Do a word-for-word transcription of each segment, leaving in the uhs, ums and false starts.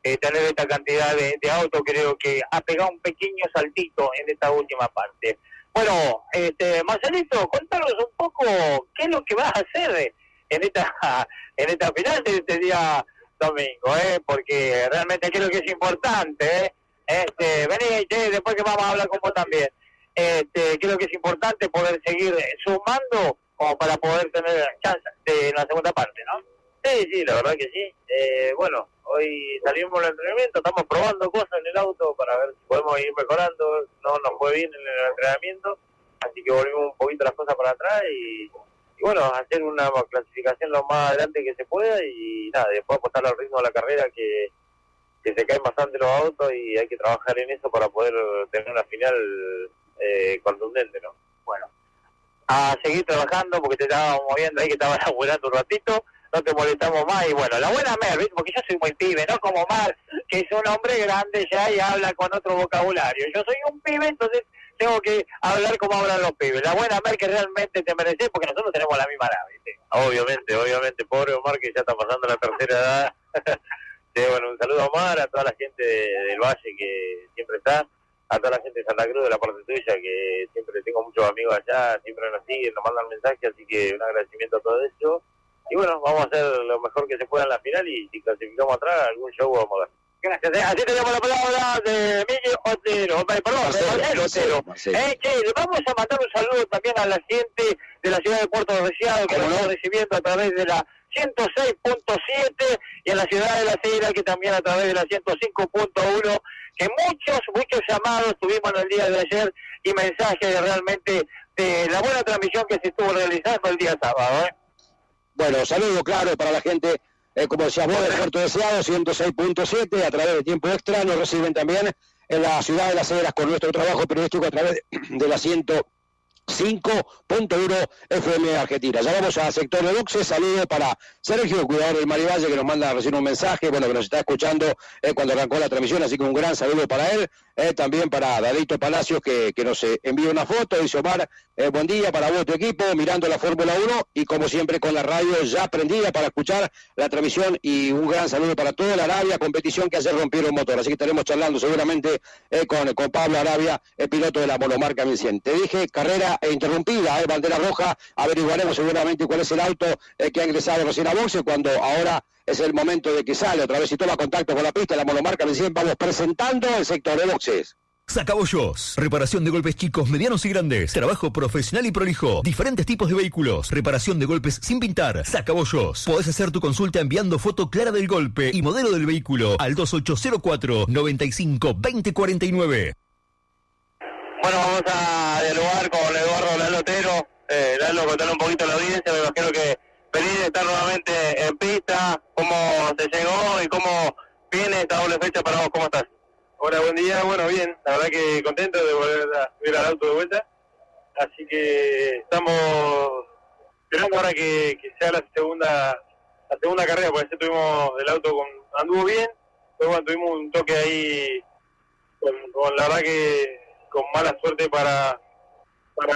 eh, tener esta cantidad de, de autos. Creo que ha pegado un pequeño saltito en esta última parte. Bueno, este, Marcelito, contanos un poco qué es lo que vas a hacer en esta en esta final de este día domingo, ¿eh? Porque realmente creo que es importante, ¿eh? Este, vení, che, después que vamos a hablar con vos también. Este, creo que es importante poder seguir sumando como para poder tener chance de la segunda parte, ¿no? Sí, sí, la verdad que sí. Eh, bueno, hoy salimos al entrenamiento, estamos probando cosas en el auto para ver si podemos ir mejorando. No nos fue bien en el entrenamiento, así que volvimos un poquito las cosas para atrás y, y bueno, hacer una clasificación lo más adelante que se pueda y nada, después apostar al ritmo de la carrera que, que se caen bastante los autos y hay que trabajar en eso para poder tener una final eh, contundente, ¿no? Bueno, a seguir trabajando porque te estábamos moviendo ahí que estabas laburando un ratito. No te molestamos más, y bueno, la buena Mer, ¿viste? Porque yo soy muy pibe, no como Mar, que es un hombre grande ya y habla con otro vocabulario. Yo soy un pibe, entonces tengo que hablar como hablan los pibes. La buena Mer que realmente te mereces, porque nosotros tenemos la misma edad, ¿viste? Obviamente, obviamente, pobre Omar que ya está pasando la tercera edad. Sí, bueno, un saludo a Omar, a toda la gente de, del Valle que siempre está, a toda la gente de Santa Cruz, de la parte tuya, que siempre tengo muchos amigos allá, siempre nos siguen, nos mandan mensajes, así que un agradecimiento a todo eso. Y bueno, vamos a hacer lo mejor que se pueda en la final y si clasificamos atrás, algún show vamos a dar. Gracias. Así tenemos la palabra de Miguel Otero, perdón, Marcelo, de Marcelo Otero. Marcelo. Eh, che, vamos a mandar un saludo también a la gente de la ciudad de Puerto Deseado que nos está recibiendo a través de la ciento seis punto siete y en la ciudad de La Ceiba que también a través de la ciento cinco punto uno, que muchos, muchos llamados tuvimos en el día de ayer y mensajes realmente de la buena transmisión que se estuvo realizando el día sábado, ¿eh? Bueno, saludo claro para la gente, eh, como decías vos, de Puerto Deseado, ciento seis punto siete, a través de Tiempo Extra, nos reciben también en la ciudad de Las Heras con nuestro trabajo periodístico a través de la ciento cinco punto uno F M Argentina. Ya vamos al sector de boxes, saludo para Sergio, el cuidador del Marivalle, que nos manda recién un mensaje, bueno, que nos está escuchando eh, cuando arrancó la transmisión, así que un gran saludo para él, eh, también para Dadito Palacios, que, que nos eh, envía una foto, dice Omar, eh, buen día para vos, tu equipo, mirando la Fórmula uno, y como siempre con la radio ya prendida para escuchar la transmisión, y un gran saludo para toda la Arabia, competición que ayer rompieron motor, así que estaremos charlando seguramente eh, con, con Pablo Arabia, el piloto de la monomarca mil cien. Te dije, carrera e interrumpida, eh, bandera roja, averiguaremos seguramente cuál es el auto eh, que ha ingresado recién a boxe, cuando ahora es el momento de que sale otra vez y toma contacto con la pista, la monomarca mil cien, vamos presentando el sector de boxes. Sacabollos, reparación de golpes chicos, medianos y grandes, trabajo profesional y prolijo, diferentes tipos de vehículos, reparación de golpes sin pintar. Sacabollos, podés hacer tu consulta enviando foto clara del golpe y modelo del vehículo al dos ocho cero cuatro, noventa y cinco, veinte cuarenta y nueve. Bueno, vamos a dialogar con Eduardo Lalo Otero. Eh, Lalo, contarle un poquito a la audiencia, me imagino que feliz de estar nuevamente en pista, cómo se llegó y cómo viene esta doble fecha para vos, ¿cómo estás? Hola, buen día, bueno, bien, la verdad que contento de volver a subir al auto de vuelta, así que estamos esperando ahora que, que sea la segunda la segunda carrera, porque ayer tuvimos el auto, con anduvo bien, pero bueno, tuvimos un toque ahí, con, con la verdad que con mala suerte para para,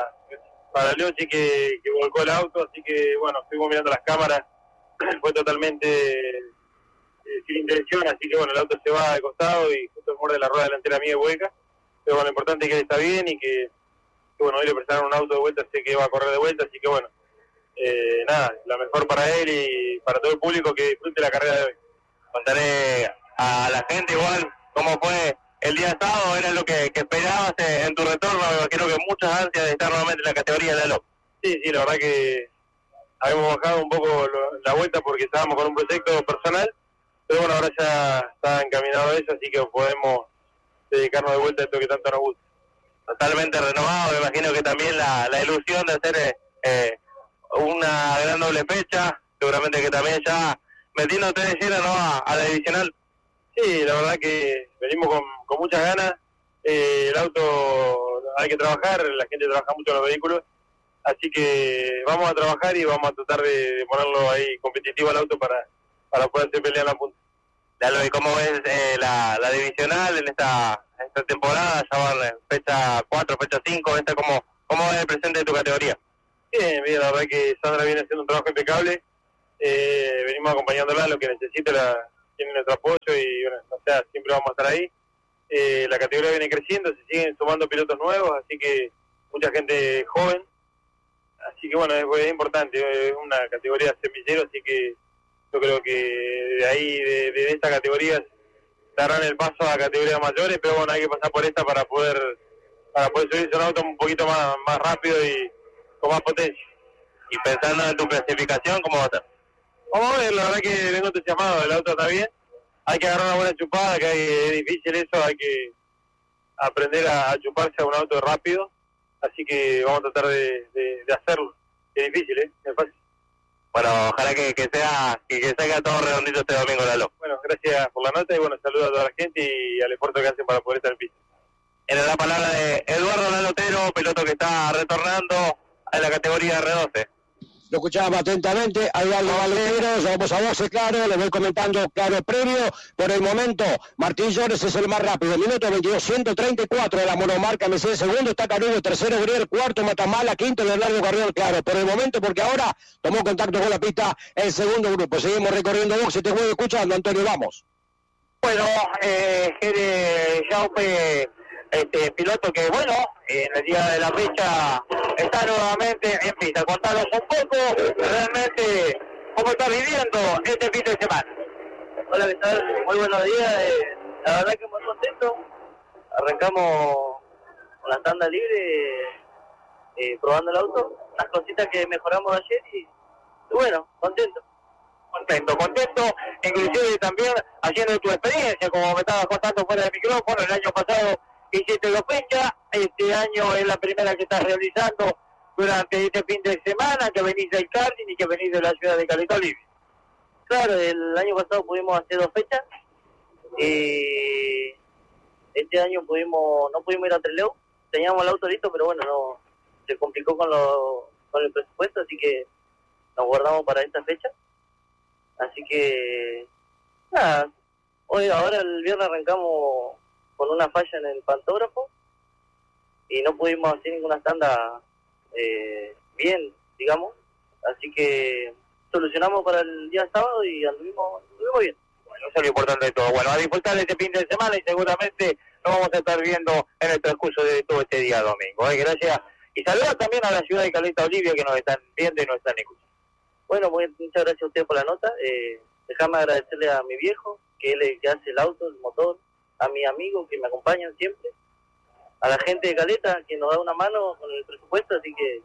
para Leochi que, que volcó el auto, así que bueno, estuvimos mirando las cámaras, fue totalmente sin intención, así que bueno, el auto se va de costado y justo muerde la rueda delantera mía de vuelta, pero bueno, lo importante es que él está bien y que, que bueno, hoy le prestaron un auto de vuelta, sé que va a correr de vuelta, así que bueno, eh, nada, la mejor para él y para todo el público que disfrute la carrera de hoy. Contaré a la gente igual cómo fue el día sábado, era lo que, que esperabas en tu retorno, me imagino que muchas ansias de estar nuevamente en la categoría de Lalo. Sí, sí, la verdad que habíamos bajado un poco lo, la vuelta porque estábamos con un proyecto personal, pero bueno, ahora ya está encaminado a eso, así que podemos dedicarnos de vuelta a esto que tanto nos gusta. Totalmente renovado, me imagino que también la, la ilusión de hacer eh, una gran doble fecha, seguramente que también ya metiéndote de lleno, ¿no?, a, a la divisional. Sí, la verdad que venimos con, con muchas ganas, eh, el auto hay que trabajar, la gente trabaja mucho en los vehículos, así que vamos a trabajar y vamos a tratar de, de ponerlo ahí competitivo al auto para, para poder pelear la punta. Dalo, ¿y cómo ves eh, la, la divisional en esta, esta temporada? Ya van en fecha cuatro, fecha cinco, esta, ¿cómo, ¿cómo ves el presente de tu categoría? Bien, bien, la verdad que Sandra viene haciendo un trabajo impecable, eh, venimos acompañándola, lo que necesite la, tienen nuestro apoyo y, bueno, o sea, siempre vamos a estar ahí. Eh, la categoría viene creciendo, se siguen sumando pilotos nuevos, así que mucha gente joven. Así que, bueno, es, es importante, es una categoría semillero, así que yo creo que de ahí, de, de esta categoría, darán el paso a categorías mayores, pero bueno, hay que pasar por esta para poder para poder subirse a un auto un poquito más, más rápido y con más potencia. Y pensando en tu clasificación, ¿cómo va a estar? Vamos a ver, la verdad que vengo entusiasmado, el auto está bien, hay que agarrar una buena chupada, que hay, es difícil eso, hay que aprender a, a chuparse a un auto rápido, así que vamos a tratar de, de, de hacerlo, es difícil, ¿eh? Es fácil. Bueno, ojalá que, que sea que, que salga todo redondito este domingo, Lalo. Bueno, gracias por la nota y bueno, saludos a toda la gente y al esfuerzo que hacen para poder estar en pista. Era la palabra de Eduardo Lalotero, piloto que está retornando a la categoría R doce. Lo escuchamos atentamente, hay algo Valero, vamos a doce, claro, le voy comentando, claro, previo, por el momento, Martín Llores es el más rápido, minuto veintidós, ciento treinta y cuatro de la monomarca M C, segundo está Caruso, tercero Grier, cuarto Matamala, quinto Leonardo Carrión, claro, por el momento, porque ahora tomó contacto con la pista el segundo grupo, seguimos recorriendo box, y te voy escuchando, Antonio, vamos. Bueno, eh, Jere Jaupe, este piloto que, bueno, en el día de la fecha está nuevamente en pista. Contanos un poco, realmente, cómo está viviendo este fin de semana. Hola, ¿qué tal? Muy buenos días. Eh, la verdad que muy contento. Arrancamos con la tanda libre, eh, probando el auto. Las cositas que mejoramos ayer y, y bueno, contento. Contento, contento, inclusive también haciendo tu experiencia, como me estabas contando fuera del micrófono, el año pasado hiciste dos fechas, este año es la primera que estás realizando durante este fin de semana, que venís del karting y que venís de la ciudad de Caleta Olivia. Claro, el año pasado pudimos hacer dos fechas, y este año pudimos no pudimos ir a Trelew, teníamos el auto listo, pero bueno, no se complicó con, lo, con el presupuesto, así que nos guardamos para esta fecha. Así que, nada, hoy ahora el viernes arrancamos con una falla en el pantógrafo y no pudimos hacer ninguna tanda eh, bien, digamos. Así que solucionamos para el día sábado y anduvimos, anduvimos bien. Bueno, eso es lo importante de todo. Bueno, a disfrutar de este fin de semana y seguramente nos vamos a estar viendo en el transcurso de todo este día domingo. ¿eh? Gracias. Y saludos también a la ciudad de Caleta Olivia que nos están viendo y nos están escuchando. Bueno, muy, muchas gracias a ustedes por la nota. Eh, déjame agradecerle a mi viejo, que él es el que hace el auto, el motor, a mis amigos que me acompañan siempre, a la gente de Caleta que nos da una mano con el presupuesto, así que...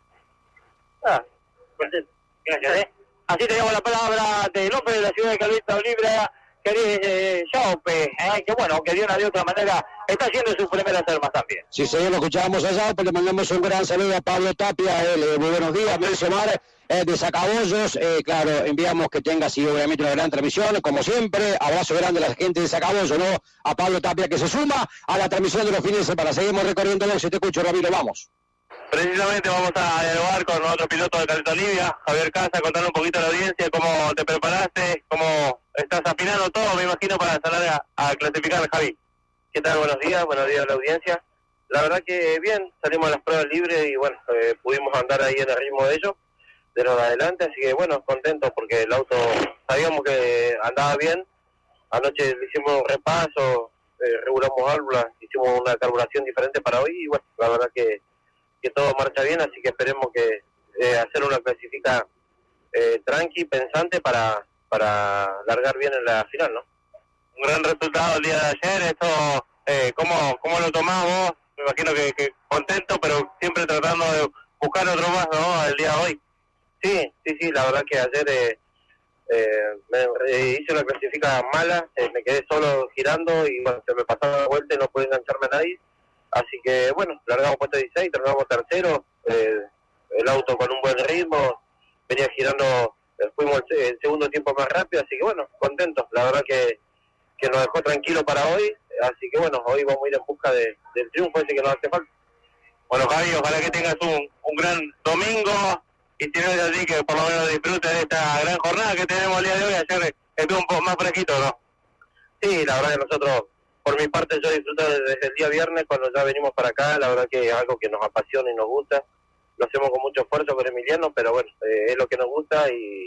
Ah, contento. Gracias. ¿eh? Así tenemos la palabra de López de la ciudad de Caleta Olivia, que eh, Jaupe, eh, que bueno, que de una de otra manera está haciendo sus primeras armas también. Sí, señor, lo escuchábamos allá, pues le mandamos un gran saludo a Pablo Tapia, él, eh, muy buenos días, mencionar eh, de Sacabollos, eh, claro, enviamos que tenga así obviamente una gran transmisión, como siempre, abrazo grande a la gente de Sacabollos, ¿no? A Pablo Tapia que se suma a la transmisión de los fines de semana, seguimos recorriendo, si te escucho, Ramiro, vamos. Precisamente vamos a dialogar con otro piloto de Caleta Olivia, Javier Casa, contarle un poquito a la audiencia cómo te preparaste, cómo estás afinando todo, me imagino, para salir a, a clasificar, Javi. ¿Qué tal? Buenos días, buenos días a la audiencia. La verdad que bien, salimos a las pruebas libres y bueno, eh, pudimos andar ahí en el ritmo de ellos, de los de adelante, así que bueno, contentos porque el auto sabíamos que andaba bien. Anoche le hicimos un repaso, eh, regulamos válvulas, hicimos una carburación diferente para hoy y bueno, la verdad que que todo marcha bien, así que esperemos que eh, hacer una clasifica eh, tranqui, pensante para para largar bien en la final, ¿no? Un gran resultado el día de ayer, esto, eh, ¿cómo, ¿cómo lo tomás vos? Me imagino que, que contento, pero siempre tratando de buscar otro más, ¿no? El día de hoy. Sí, sí, sí, la verdad que ayer eh, eh, me eh, hice una clasifica mala, eh, me quedé solo girando y bueno, se me pasaba la vuelta y no pude engancharme a nadie. Así que, bueno, largamos puesto dieciséis, terminamos tercero, eh, el auto con un buen ritmo, venía girando, eh, fuimos el, el segundo tiempo más rápido, así que, bueno, contentos. La verdad que, que nos dejó tranquilo para hoy, así que, bueno, hoy vamos a ir en busca de, del triunfo ese que nos hace falta. Bueno, Javi, ojalá que tengas un, un gran domingo y si no es así, que por lo menos disfrutes de esta gran jornada que tenemos el día de hoy. Ayer estuvo un poco más fresquito, ¿no? Sí, la verdad que nosotros... Por mi parte, yo disfruto desde el día viernes cuando ya venimos para acá. La verdad que es algo que nos apasiona y nos gusta. Lo hacemos con mucho esfuerzo con Emiliano, pero bueno, eh, es lo que nos gusta y,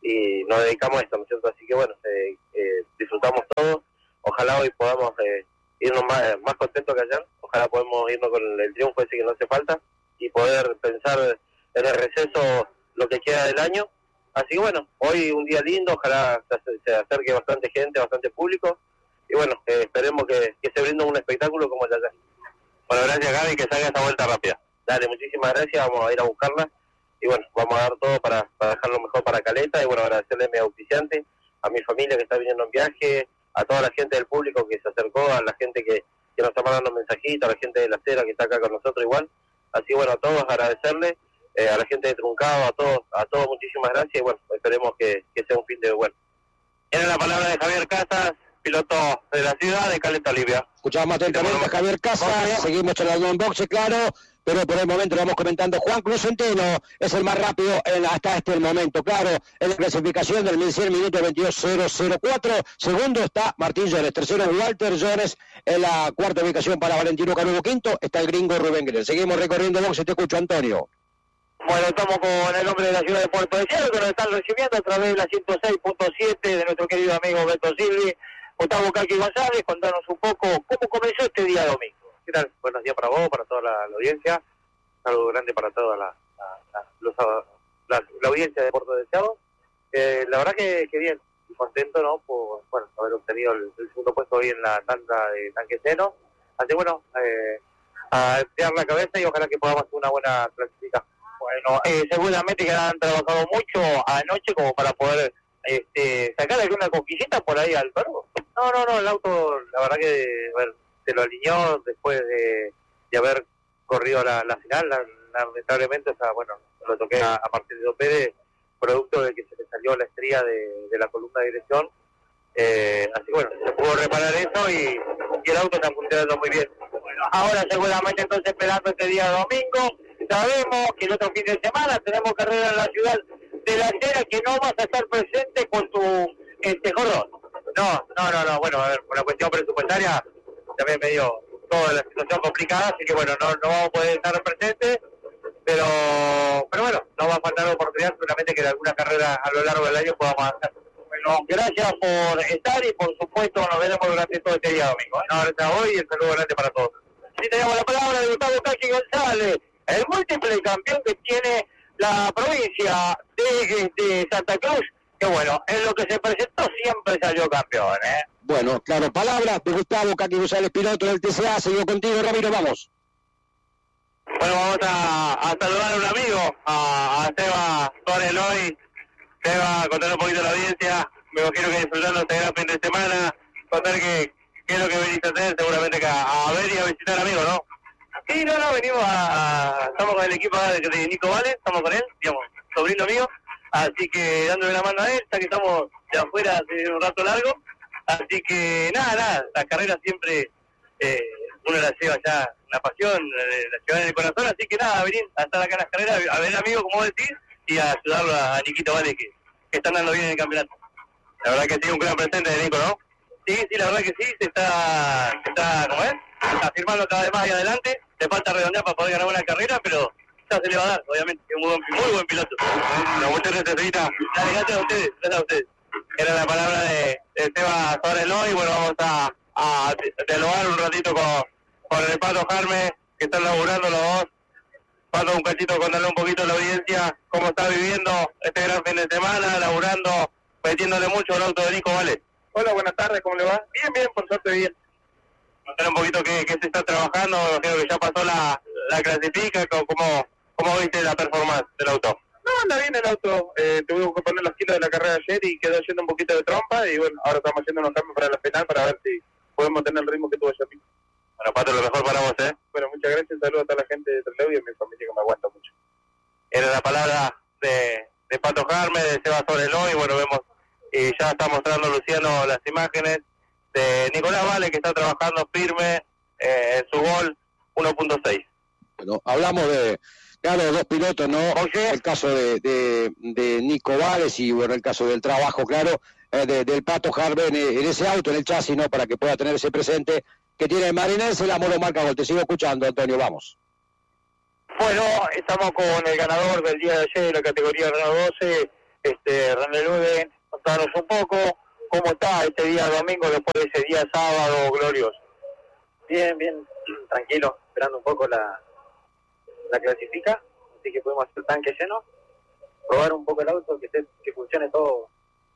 y nos dedicamos a esto, ¿no es cierto? Así que bueno, eh, eh, disfrutamos todo, ojalá hoy podamos eh, irnos más, más contentos que ayer, ojalá podamos irnos con el triunfo ese que no hace falta y poder pensar en el receso lo que queda del año. Así que bueno, hoy un día lindo, ojalá se, se acerque bastante gente, bastante público, y bueno, eh, esperemos que, que se brinde un espectáculo como el de ayer. Bueno, gracias Gaby, que salga esa vuelta rápida. Dale, muchísimas gracias, vamos a ir a buscarla, y bueno, vamos a dar todo para, para dejarlo mejor para Caleta, y bueno, agradecerle a mi auspiciante, a mi familia que está viniendo en viaje, a toda la gente del público que se acercó, a la gente que, que nos está mandando mensajitos, a la gente de la acera que está acá con nosotros igual. Así que bueno, a todos agradecerle, eh, a la gente de Truncado, a todos, a todos muchísimas gracias, y bueno, esperemos que, que sea un fin de bueno. Tiene la palabra de Javier Casas, piloto de la ciudad de Caleta Olivia. Escuchamos atentamente a Javier Casas, seguimos charlando en boxe, claro, pero por el momento lo vamos comentando. Juan Cruz Centeno es el más rápido en, hasta este momento, claro, en la clasificación del mil cien minutos veintidós cero cero cuatro. Segundo está Martín Llores, tercero Walter Llores, en la cuarta ubicación para Valentino Canudo. Quinto está el gringo Rubén Guerrero. Seguimos recorriendo boxe, te escucho, Antonio. Bueno, estamos con el hombre de la ciudad de Puerto Deseado, que nos están recibiendo a través de la ciento seis punto siete de nuestro querido amigo Beto Silvi. Gustavo Kaki González, contanos un poco cómo comenzó este día domingo. ¿Qué tal? Buenos días para vos, para toda la, la audiencia. Un saludo grande para toda la, la, la, los, la, la audiencia de Puerto Deseado. Eh, la verdad que, que bien, contento, ¿no? Por bueno, haber obtenido el, el segundo puesto hoy en la tanda de Tanqueceno. Así que bueno, eh, a enfriar la cabeza y ojalá que podamos hacer una buena clasificación. Bueno, eh, seguramente que han trabajado mucho anoche como para poder este, sacar alguna conquista por ahí al perro. No, no, no, el auto, la verdad que a ver, se lo alineó después de, de haber corrido la, la final, la, lamentablemente, o sea, bueno, lo toqué a, a Martín de Pérez, producto de que se le salió la estrella de, de la columna de dirección, eh, así que bueno, se pudo reparar eso y, y el auto está funcionando muy bien. Bueno, ahora seguramente entonces esperando este día domingo, sabemos que el otro fin de semana tenemos carrera en la ciudad de la acera, que no vas a estar presente con tu este jorrón. No, no, no, no, bueno, a ver, por la cuestión presupuestaria también me dio toda la situación complicada, así que bueno, no, no vamos a poder estar presentes, pero pero bueno, no va a faltar oportunidad seguramente que de alguna carrera a lo largo del año podamos hacer. Bueno, gracias por estar y por supuesto nos veremos durante todo este día domingo, ¿eh? No, hasta hoy y el saludo grande para todos. Sí, tenemos la palabra de Gustavo Kaki González, el múltiple campeón que tiene la provincia de, de Santa Cruz, que bueno, en lo que se presentó siempre salió campeón, ¿eh? Bueno, claro, palabras de Gustavo Kaki González, piloto del T C A. Seguimos contigo, Ramiro, vamos. Bueno, vamos a, a saludar a un amigo, a, a Seba Suárez Loy. Seba, contar un poquito a la audiencia, me imagino que disfrutando este gran fin de semana, contar que, qué es lo que veniste a hacer, seguramente que a, a ver y a visitar amigos, ¿no? Sí, no, no, venimos a, a estamos con el equipo de, de Nico Vale, estamos con él, digamos, sobrino mío, así que dándole la mano a él, ya que estamos de afuera hace un rato largo, así que nada, nada, la carrera siempre eh, uno la lleva ya, una pasión, eh, la lleva en el corazón, así que nada, a venir a estar acá en las carreras, a ver amigos, como vos decís, y a ayudarlo a, a Niquito Vale, que, que están dando bien en el campeonato. La verdad que sí, un gran presente de Nico, ¿no? Sí, sí, la verdad que sí, se está, se está, ¿cómo es? Está firmando cada vez más ahí adelante, le falta redondear para poder ganar una carrera, pero ya se le va a dar, obviamente, es un muy buen, muy buen piloto. No, muchas gracias, Evita. Dale, gracias a ustedes, gracias a ustedes. Era la palabra de, de Seba Suárez Loy, y bueno, vamos a, a dialogar un ratito con, con el Pato Jarme, que están laburando los dos. Pato, un cachito, contarle un poquito a la audiencia cómo está viviendo este gran fin de semana, laburando, metiéndole mucho al auto de Nico Vale. Hola, buenas tardes, ¿cómo le va? Bien, bien, por suerte bien. Contar un poquito qué, qué se está trabajando, creo que ya pasó la, la clasifica, ¿cómo, cómo viste la performance del auto? No, anda bien el auto, eh, tuve que poner los kilos de la carrera ayer y quedó haciendo un poquito de trompa y bueno, ahora estamos haciendo unos cambios para la final para ver si podemos tener el ritmo que tuvo ayer mismo. Bueno, Pato, lo mejor para vos, ¿eh? Bueno, muchas gracias, saludos a toda la gente de Trelew y a mi familia que me aguanta mucho. Era la palabra de, de Pato Jarme, de Seba Soreló, y bueno, vemos, y ya está mostrando Luciano las imágenes de Nicolás Vale, que está trabajando firme eh, en su gol uno punto seis. Bueno, hablamos de, claro, de dos pilotos, ¿no? Oye, el caso de, de, de Nico Vales y, bueno, el caso del trabajo, claro, eh, de, del Pato Jarme en, en ese auto, en el chasis, ¿no? Para que pueda tener ese presente que tiene el marinense, la monomarca Gol. Te sigo escuchando, Antonio, vamos. Bueno, estamos con el ganador del día de ayer de la categoría Renault doce, Este, René Luden, contanos un poco cómo está este día domingo después de ese día sábado glorioso. Bien, bien, tranquilo, esperando un poco la, la clasifica, así que podemos hacer tanque lleno, probar un poco el auto, que, esté, que funcione todo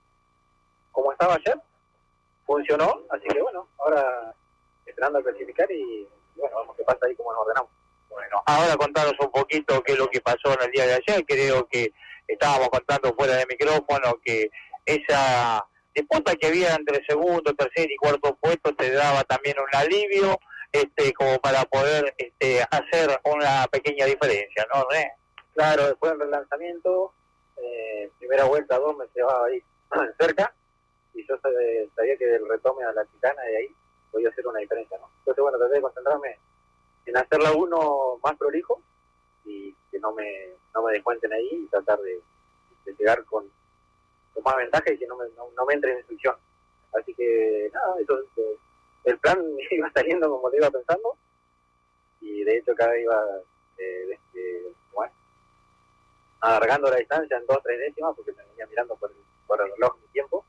como estaba ayer, funcionó, así que bueno, ahora esperando a clasificar y bueno, vamos qué pasa ahí, cómo nos ordenamos. Bueno, ahora contanos un poquito qué es lo que pasó en el día de ayer. Creo que estábamos contando fuera de micrófono que esa disputa que había entre segundo, tercer y cuarto puesto te daba también un alivio, este, como para poder este, hacer una pequeña diferencia, ¿no, René? Claro, después del relanzamiento, eh, primera vuelta, dos me llevaba ahí cerca, y yo sabía que del retome a la chicana de ahí podía hacer una diferencia, ¿no? Entonces, bueno, traté de concentrarme en hacer la uno más prolijo y que no me no me descuenten ahí y tratar de, de llegar con, con más ventaja y que no me, no, no me entre en fricción. Así que, nada, eso, eh, el plan iba saliendo como lo iba pensando y de hecho cada vez iba eh, este, bueno, alargando la distancia en dos o tres décimas porque me venía mirando por el, por el reloj mi tiempo.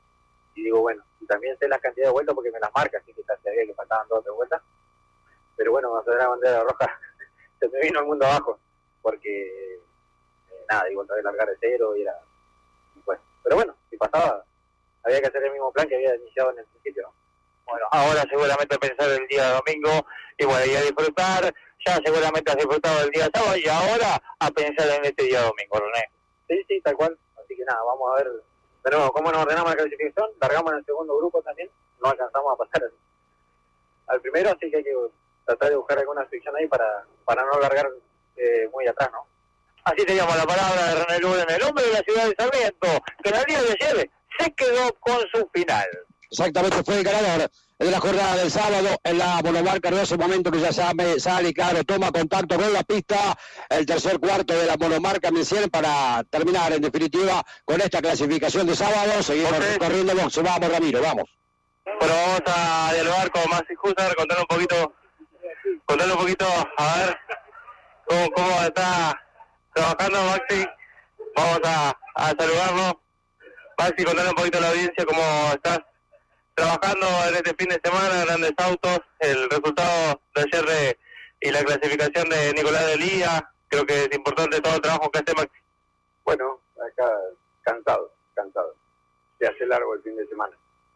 Y digo, bueno, y también sé la cantidad de vueltas porque me las marca, así que sabía que faltaban dos o tres vueltas. Pero bueno, a la bandera roja se me vino el mundo abajo, porque eh, nada, digo, otra vez largar de cero y era... Bueno, pero bueno, si pasaba, había que hacer el mismo plan que había iniciado en el principio, ¿no? Bueno, ahora seguramente pensar el día domingo y bueno, y a disfrutar, ya seguramente has disfrutado el día sábado y ahora a pensar en este día domingo, René. Sí, sí, tal cual, así que nada, vamos a ver... Pero cómo nos ordenamos la clasificación, largamos en el segundo grupo también, no alcanzamos a pasar al, al primero, así que hay que tratar de buscar alguna fricción ahí para, para no largar eh, muy atrás, ¿no? Así teníamos la palabra de René Luden, el hombre de la ciudad de Sarmiento, que en el día de ayer se quedó con su final. Exactamente, fue el ganador de la jornada del sábado en la monomarca. En ese momento que ya sale, sale claro, toma contacto con la pista, el tercer cuarto de la monomarca Menciel para terminar en definitiva con esta clasificación de sábado. Seguimos okay. recorriendo box. Vamos, Ramiro, vamos. Bueno, vamos a dialogar con Maxi Husser, contarle un poquito, contarle un poquito, a ver cómo, cómo está trabajando Maxi. Vamos a, a saludarlo. Maxi, contarle un poquito a la audiencia cómo estás trabajando en este fin de semana, grandes autos, el resultado de ayer de, y la clasificación de Nicolás de Lía. Creo que es importante todo el trabajo que hace Maxi. Bueno, acá cansado, cansado. Se hace largo el fin de semana.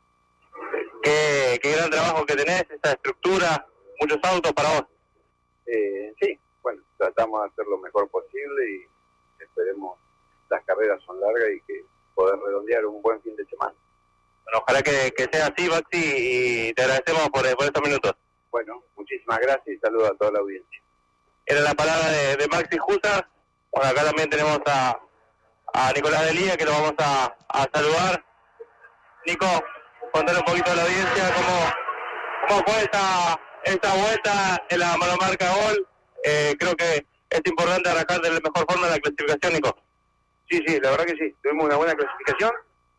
Qué, qué gran trabajo que tenés, esta estructura, muchos autos para vos. Eh, sí, bueno, tratamos de hacer lo mejor posible y esperemos, las carreras son largas y que poder redondear un buen fin de semana. Bueno, ojalá que, que sea así, Maxi, y te agradecemos por, por estos minutos. Bueno, muchísimas gracias y saludos a toda la audiencia. Era la palabra de, de Maxi Husser. Bueno, acá también tenemos a, a Nicolás de Lía, que lo vamos a, a saludar. Nico, contar un poquito a la audiencia cómo, cómo fue esta, esta vuelta en la monomarca Gol. Eh, creo que es importante arrancar de la mejor forma la clasificación, Nico. Sí, sí, la verdad que sí. Tuvimos una buena clasificación.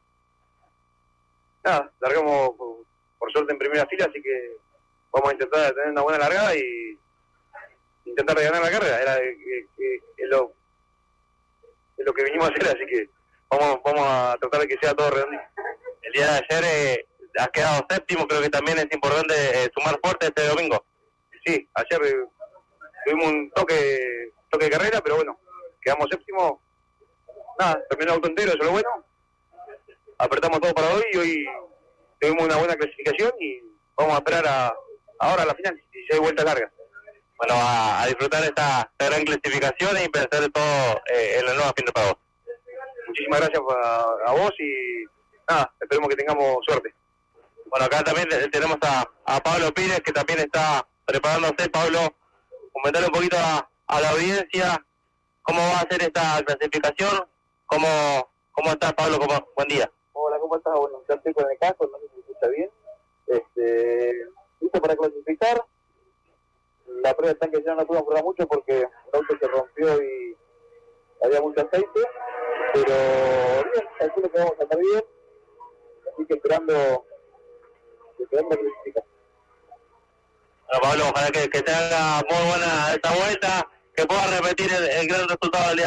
Nada, largamos por, por suerte en primera fila, así que vamos a intentar tener una buena largada y intentar de ganar la carrera. Era que, que, que, es, lo, es lo que vinimos a hacer, así que vamos vamos a tratar de que sea todo redondito. El día de ayer eh, has quedado séptimo, creo que también es importante eh, sumar fuerte este domingo. Sí, ayer eh, tuvimos un toque toque de carrera, pero bueno, quedamos séptimo. Nada, terminó el auto entero, eso es lo bueno. Apretamos todo para hoy y hoy tuvimos una buena clasificación y vamos a esperar a ahora a la final, si hay vueltas largas. Bueno, a, a disfrutar esta, esta gran clasificación y pensar todo eh, en la nueva fin de pago. Muchísimas gracias a, a vos y nada, esperemos que tengamos suerte. Bueno, acá también tenemos a, a Pablo Pires, que también está preparándose. Pablo, comentarle un poquito a, a la audiencia cómo va a ser esta clasificación, cómo, cómo estás, Pablo, ¿Cómo? Buen día. Hola, ¿cómo estás? Bueno, ya estoy con el casco, no sé si se escucha bien. Este, listo para clasificar. La prueba de tanque ya no pude apurar mucho porque el auto se rompió y había mucho aceite, pero bien, calculo que vamos a estar bien, así que esperando, esperando la clasificación. Bueno, Pablo, ojalá que, que te haga muy buena esta vuelta, que puedas repetir el, el gran resultado del día de ayer.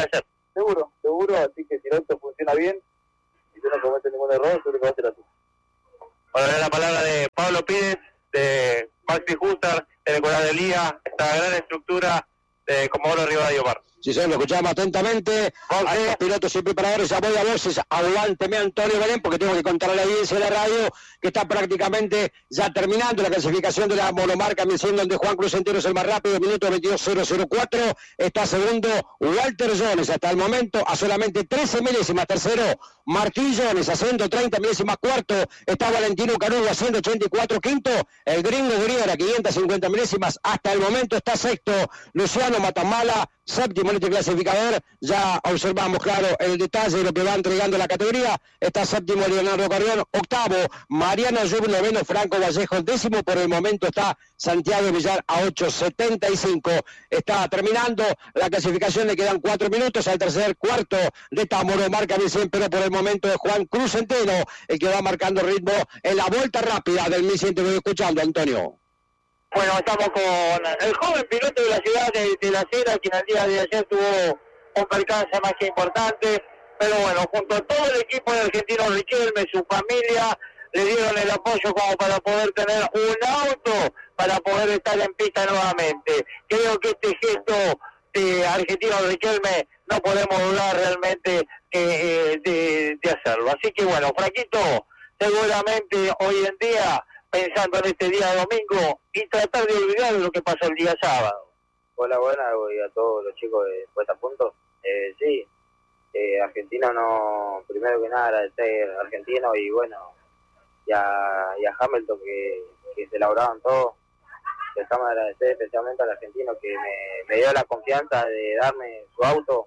seguro, seguro, así que si el auto funciona bien, y tú no cometes ningún error, seguro que va a ser así. Ahora la palabra de Pablo Pires, de Maxi Hustar, de Nicolás de Lía, esta gran estructura de Comodoro Rivadavia Omar. Sí, señor, lo escuchamos atentamente a los pilotos y preparadores. Ya voy a voces, aguánteme Antonio Belén, porque tengo que contar a la audiencia de la radio que está prácticamente ya terminando la clasificación de la monomarca, mencionando donde Juan Cruz Entero es el más rápido, minuto veintidós cero cero cuatro. Está segundo Walter Jones hasta el momento a solamente trece milésimas. Tercero Martín Jones a ciento treinta milésimas. Cuarto está Valentino Canudo a ciento ochenta y cuatro. Quinto el gringo Griera, quinientas cincuenta milésimas. Hasta el momento está sexto Luciano Matamala. Séptimo en este clasificador, ya observamos claro el detalle de lo que va entregando la categoría. Está séptimo Leonardo Carrión, octavo Mariano Lluvia, noveno Franco Vallejo, décimo por el momento está Santiago Villar a ocho setenta y cinco. Está terminando la clasificación, le quedan cuatro minutos al tercer cuarto de esta monomarca mil cien, pero por el momento es Juan Cruz Centeno el que va marcando ritmo en la vuelta rápida del mil cien. Te voy escuchando, Antonio. Bueno, estamos con el joven piloto de la ciudad de, de La Sera, quien el día de ayer tuvo un percance más que importante, pero bueno, junto a todo el equipo de Argentino Riquelme, su familia, le dieron el apoyo como para poder tener un auto, para poder estar en pista nuevamente. Creo que este gesto de Argentino Riquelme no podemos dudar realmente eh, de, de hacerlo. Así que bueno, Franquito, seguramente hoy en día, pensando en este día domingo y tratar de olvidar lo que pasó el día sábado. Hola, buenas, y a todos los chicos de Puesta a Punto. Eh, sí, eh, Argentino no, primero que nada agradecer a Argentino y bueno, y a, y a Hamilton que, que se elaboraron todo. Dejamos de agradecer especialmente al Argentino que me, me dio la confianza de darme su auto.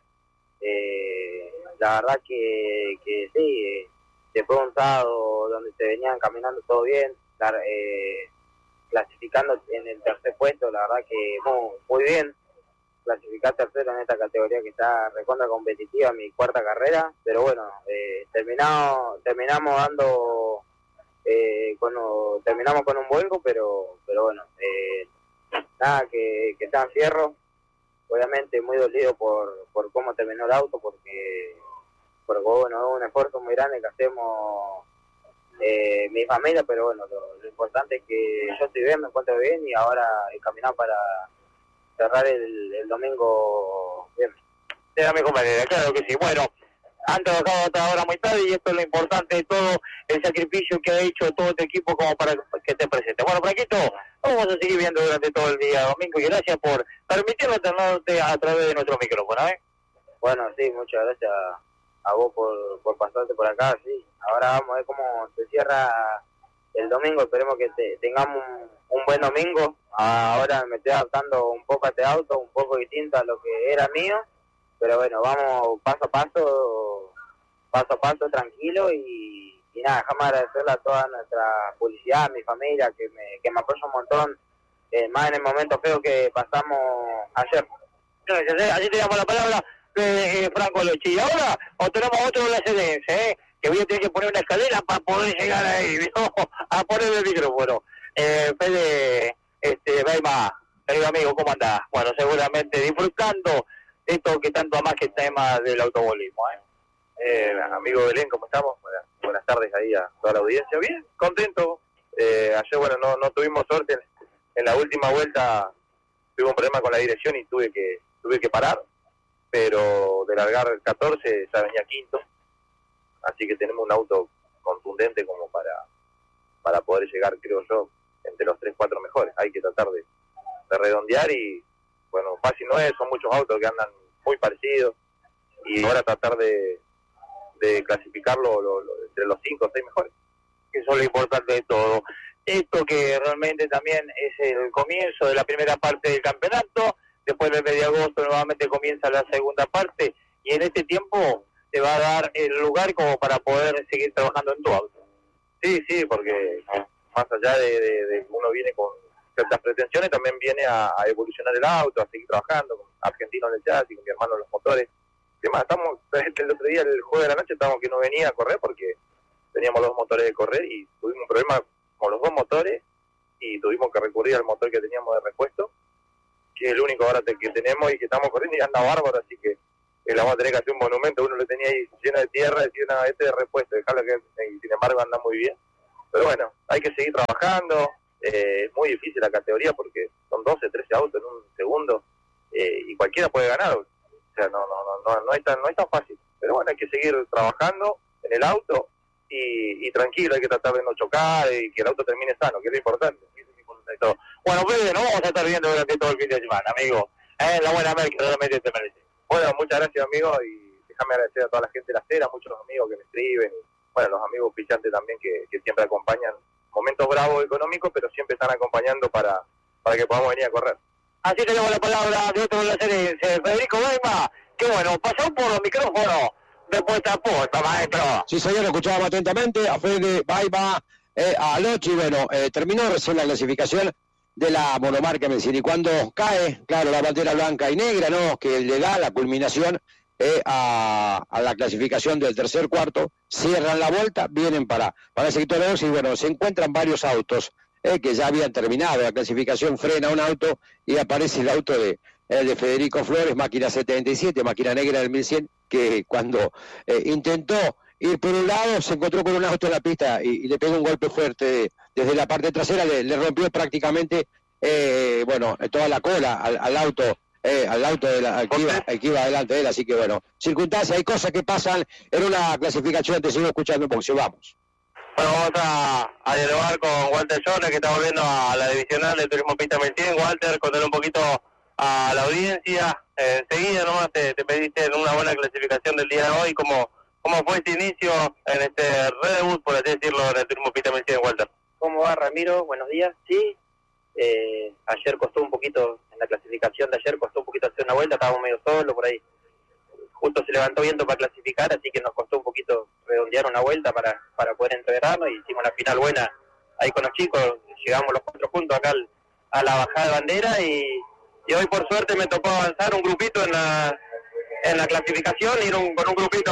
Eh, la verdad que, que sí, eh, después de un sábado donde se venían caminando todo bien, eh, clasificando en el tercer puesto, la verdad que muy, muy bien, clasificar tercero en esta categoría que está recontra competitiva, mi cuarta carrera, pero bueno, eh, terminado, terminamos dando, eh, con, terminamos con un vuelco, pero pero bueno, eh, nada, que, que está en fierro, obviamente muy dolido por, por cómo terminó el auto, porque porque bueno, es un esfuerzo muy grande que hacemos eh, mi familia, pero bueno, lo, lo importante es que yo estoy bien, me encuentro bien y ahora he caminado para cerrar el, el domingo bien. De la mejor manera, claro que sí. Bueno, han trabajado hasta ahora muy tarde y esto es lo importante de todo, el sacrificio que ha hecho todo este equipo como para que te presente. Bueno, Franquito, vamos a seguir viendo durante todo el día domingo y gracias por permitirnos tenerte a través de nuestro micrófono, ¿eh? Bueno, sí, muchas gracias a vos por, por pasarte por acá, sí. Ahora vamos a ver cómo se cierra el domingo, esperemos que te, tengamos un, un buen domingo. Ahora me estoy adaptando un poco a este auto, un poco distinto a lo que era mío, pero bueno, vamos paso a paso, paso a paso, tranquilo y, y nada, déjame agradecerle a toda nuestra publicidad, a mi familia, que me, que me apoya un montón, eh, más en el momento feo que pasamos ayer. Gracias, ¿eh? Así te damos la palabra. Eh, Franco Lochi. Y ahora o tenemos otro de la C D S, ¿eh? Que voy a tener que poner una escalera para poder llegar ahí, ¿no? A poner el micrófono. Eh, Fede, este, Beima, querido amigo, ¿cómo andás? Bueno, seguramente disfrutando esto que tanto más que el tema del automovilismo, ¿eh? Eh, amigo Belén, ¿cómo estamos? Buenas, buenas tardes ahí a toda la audiencia. Bien, contento. Eh, ayer, bueno, no, no tuvimos suerte. En, en la última vuelta tuve un problema con la dirección y tuve que tuve que parar. Pero de largar el catorce ya venía quinto, así que tenemos un auto contundente como para para poder llegar, creo yo, entre los tres, cuatro mejores. Hay que tratar de, de redondear y, bueno, fácil no es, son muchos autos que andan muy parecidos y ahora tratar de, de clasificarlo lo, lo, entre los cinco o seis mejores. Eso es lo importante de todo. Esto que realmente también es el comienzo de la primera parte del campeonato. Después del mes de agosto nuevamente comienza la segunda parte y en este tiempo te va a dar el lugar como para poder seguir trabajando en tu auto. Sí, sí, porque más allá de, de, de que uno viene con ciertas pretensiones, también viene a, a evolucionar el auto, a seguir trabajando con Argentino en el chasis, con mi hermano en los motores. Además, estamos, el otro día, el jueves de la noche, estábamos que no venía a correr porque teníamos los motores de correr y tuvimos un problema con los dos motores y tuvimos que recurrir al motor que teníamos de repuesto, que es el único ahora que tenemos y que estamos corriendo y anda bárbaro, así que que le vamos a tener que hacer un monumento, uno lo tenía ahí lleno de tierra, decía, no, este es de repuesto, dejarlo que, y sin embargo anda muy bien. Pero bueno, hay que seguir trabajando, eh, es muy difícil la categoría porque son doce, trece autos en un segundo, eh, y cualquiera puede ganar, o sea, no, no, no, no, no, es tan, no es tan fácil. Pero bueno, hay que seguir trabajando en el auto y, y tranquilo, hay que tratar de no chocar y que el auto termine sano, que es lo importante. Bueno, pues nos vamos a estar viendo durante todo el fin de semana, amigo. Eh, la buena América realmente te merece. Bueno, muchas gracias, amigo, y déjame agradecer a toda la gente de la acera, muchos amigos que me escriben, y, bueno, los amigos pillantes también que, que siempre acompañan momentos bravos económicos, pero siempre están acompañando para, para que podamos venir a correr. Así tenemos la palabra de otro de Federico Weima, que bueno, pasó por los micrófonos de puesta a puesta, maestro. Sí, señor, lo escuchábamos atentamente a Fede Weima, eh, a Lochi, bueno, eh, terminó recién la clasificación de la monomarca Mencini. Cuando cae, claro, la bandera blanca y negra, ¿no?, que le da la culminación eh, a, a la clasificación del tercer cuarto, cierran la vuelta, vienen para, para el sector dos y bueno, se encuentran varios autos eh, que ya habían terminado la clasificación, frena un auto y aparece el auto de, eh, de Federico Flores, máquina setenta y siete, máquina negra del mil cien, que cuando eh, intentó ir por un lado, se encontró con un auto en la pista y, y le pegó un golpe fuerte desde la parte trasera, le, le rompió prácticamente, eh, bueno, toda la cola al, al auto, eh, al auto de la, al que, iba, al que iba delante de él, así que bueno, circunstancias, hay cosas que pasan en una clasificación, te sigo escuchando porque vamos. Bueno, vamos a, a dialogar con Walter Jones, que está volviendo a la divisional de Turismo Pista mil cien. Walter, contarle un poquito a la audiencia, eh, enseguida nomás te, te pediste en una buena clasificación del día de hoy, ¿cómo, cómo fue este inicio en este redebut, por así decirlo, en el Turismo Pista mil cien, Walter? ¿Cómo va, Ramiro? Buenos días. Sí, eh, ayer costó un poquito, en la clasificación de ayer costó un poquito hacer una vuelta, estábamos medio solos por ahí. Justo se levantó viento para clasificar, así que nos costó un poquito redondear una vuelta para, para poder entreverarnos y hicimos la final buena ahí con los chicos, llegamos los cuatro puntos acá al, a la bajada de bandera y, y hoy por suerte me tocó avanzar un grupito en la en la clasificación, ir un, con un grupito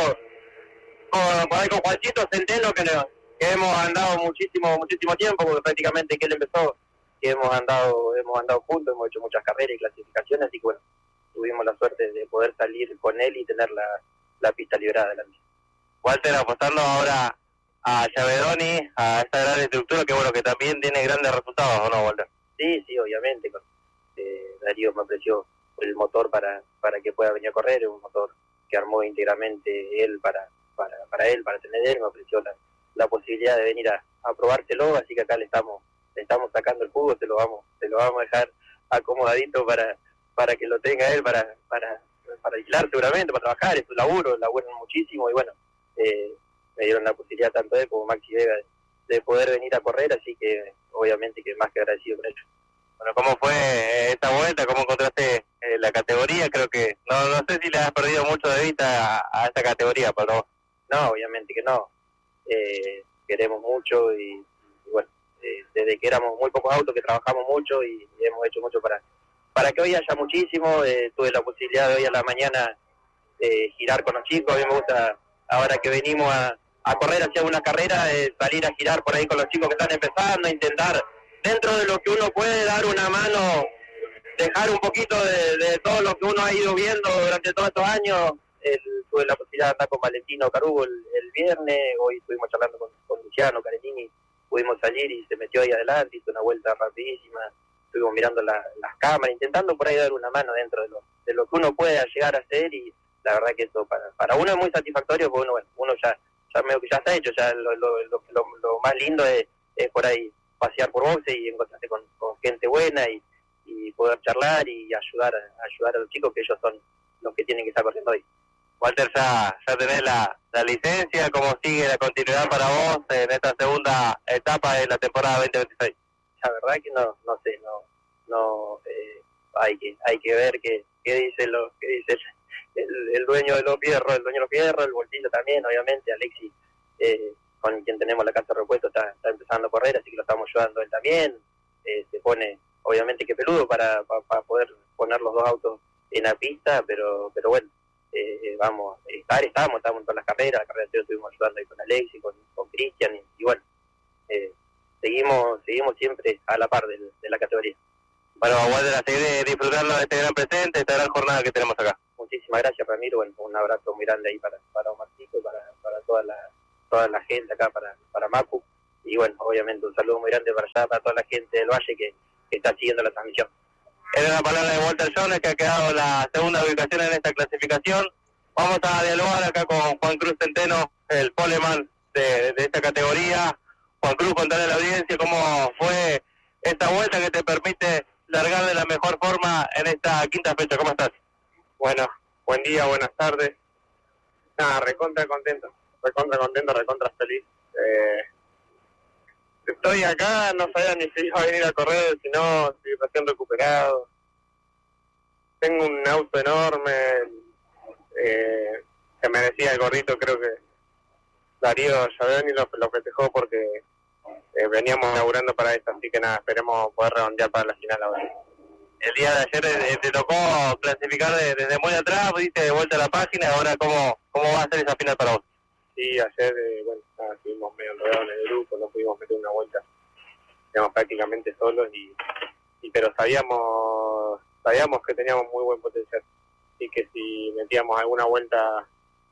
con, por ahí con Juancito Centeno que, que hemos andado muchísimo muchísimo tiempo, porque prácticamente que él empezó, que hemos andado hemos andado juntos, hemos hecho muchas carreras y clasificaciones, así que bueno, tuvimos la suerte de poder salir con él y tener la, la pista liberada delante. Walter, apostando ahora a Chavedoni, a esta gran estructura que bueno, que también tiene grandes resultados, ¿o no, Walter? Sí, sí, obviamente. Con, eh, Darío me ofreció el motor para para que pueda venir a correr, es un motor que armó íntegramente él para para para él, para tener él, me ofreció la, la posibilidad de venir a, a probárselo, así que acá le estamos le estamos sacando el jugo, se lo vamos se lo vamos a dejar acomodadito para para que lo tenga él, para para para aislar seguramente, para trabajar, es su laburo, laburan muchísimo y bueno, eh, me dieron la posibilidad tanto él como Maxi Vega de, de poder venir a correr, así que obviamente que más que agradecido con ellos. Bueno, ¿cómo fue esta vuelta? ¿Cómo encontraste eh, la categoría? Creo que, no no sé si le has perdido mucho de vista a, a esta categoría, pero no, obviamente que no. Eh, queremos mucho y, y bueno, eh, desde que éramos muy pocos autos que trabajamos mucho y, y hemos hecho mucho para para que hoy haya muchísimo. Eh, tuve la posibilidad de hoy a la mañana eh, girar con los chicos, a mí me gusta, ahora que venimos a, a correr hacia una carrera, eh, salir a girar por ahí con los chicos que están empezando, intentar dentro de lo que uno puede dar una mano, dejar un poquito de, de todo lo que uno ha ido viendo durante todos estos años. El, tuve la posibilidad de estar con Valentino Carugo el, el viernes, hoy estuvimos charlando con, con Luciano Carenini, pudimos salir y se metió ahí adelante, hizo una vuelta rapidísima, estuvimos mirando la, las cámaras, intentando por ahí dar una mano dentro de lo, de lo que uno pueda llegar a hacer y la verdad que eso para, para uno es muy satisfactorio porque uno, bueno, uno ya, ya medio que ya está hecho, ya lo, lo, lo, lo, lo más lindo es, es por ahí pasear por boxe y encontrarse con, con gente buena y, y poder charlar y ayudar, ayudar a los chicos que ellos son los que tienen que estar corriendo hoy. Walter, ya, ya tenés la, la licencia, ¿cómo sigue la continuidad para vos en esta segunda etapa de la temporada veinte veintiséis? La verdad que no no sé, no no eh, hay que hay que ver qué qué dice lo que dice el, el dueño de los fierros, el dueño de los fierros, el bolsillo también, obviamente, Alexis, eh, con quien tenemos la casa de repuesto, está, está empezando a correr, así que lo estamos ayudando él también, eh, se pone obviamente que peludo para, para, para poder poner los dos autos en la pista, pero pero bueno, eh, vamos, estar, estamos, estamos en todas las carreras, la carrera de estuvimos ayudando ahí con Alexis, con, con Cristian, y, y bueno, eh, seguimos seguimos siempre a la par de, de la categoría. Bueno, Walter, a seguir disfrutando de este gran presente, esta gran jornada que tenemos acá. muchísimas gracias, Ramiro. Bueno, un abrazo muy grande ahí para, para Omarcito, para, para toda la toda la gente acá, para, para Macu. Y bueno, obviamente un saludo muy grande para allá, para toda la gente del Valle que, que está siguiendo la transmisión. Era la palabra de Walter Jones, que ha quedado la segunda ubicación en esta clasificación. Vamos a dialogar acá con Juan Cruz Centeno, el poleman de, de esta categoría. Juan Cruz, contarle a la audiencia cómo fue esta vuelta que te permite largar de la mejor forma en esta quinta fecha. ¿Cómo estás? Bueno, buen día, buenas tardes. Nada, recontra contento, recontra contento, recontra feliz. Eh, estoy acá, no sabía ni si iba a venir a correr, si no, estoy recién recuperado. Tengo un auto enorme, eh, que merecía el gorrito, creo que Darío Llaveni lo, lo festejó porque eh, veníamos laburando para esto, así que nada, esperemos poder redondear para la final ahora. El día de ayer eh, te tocó clasificar de, desde muy atrás, diste de vuelta a la página, ahora ¿cómo, cómo va a ser esa final para vos? Sí, ayer, eh, bueno, nada, estuvimos medio enredados en el grupo, no pudimos meter una vuelta, quedamos prácticamente solos, y, y pero sabíamos sabíamos que teníamos muy buen potencial, y que si metíamos alguna vuelta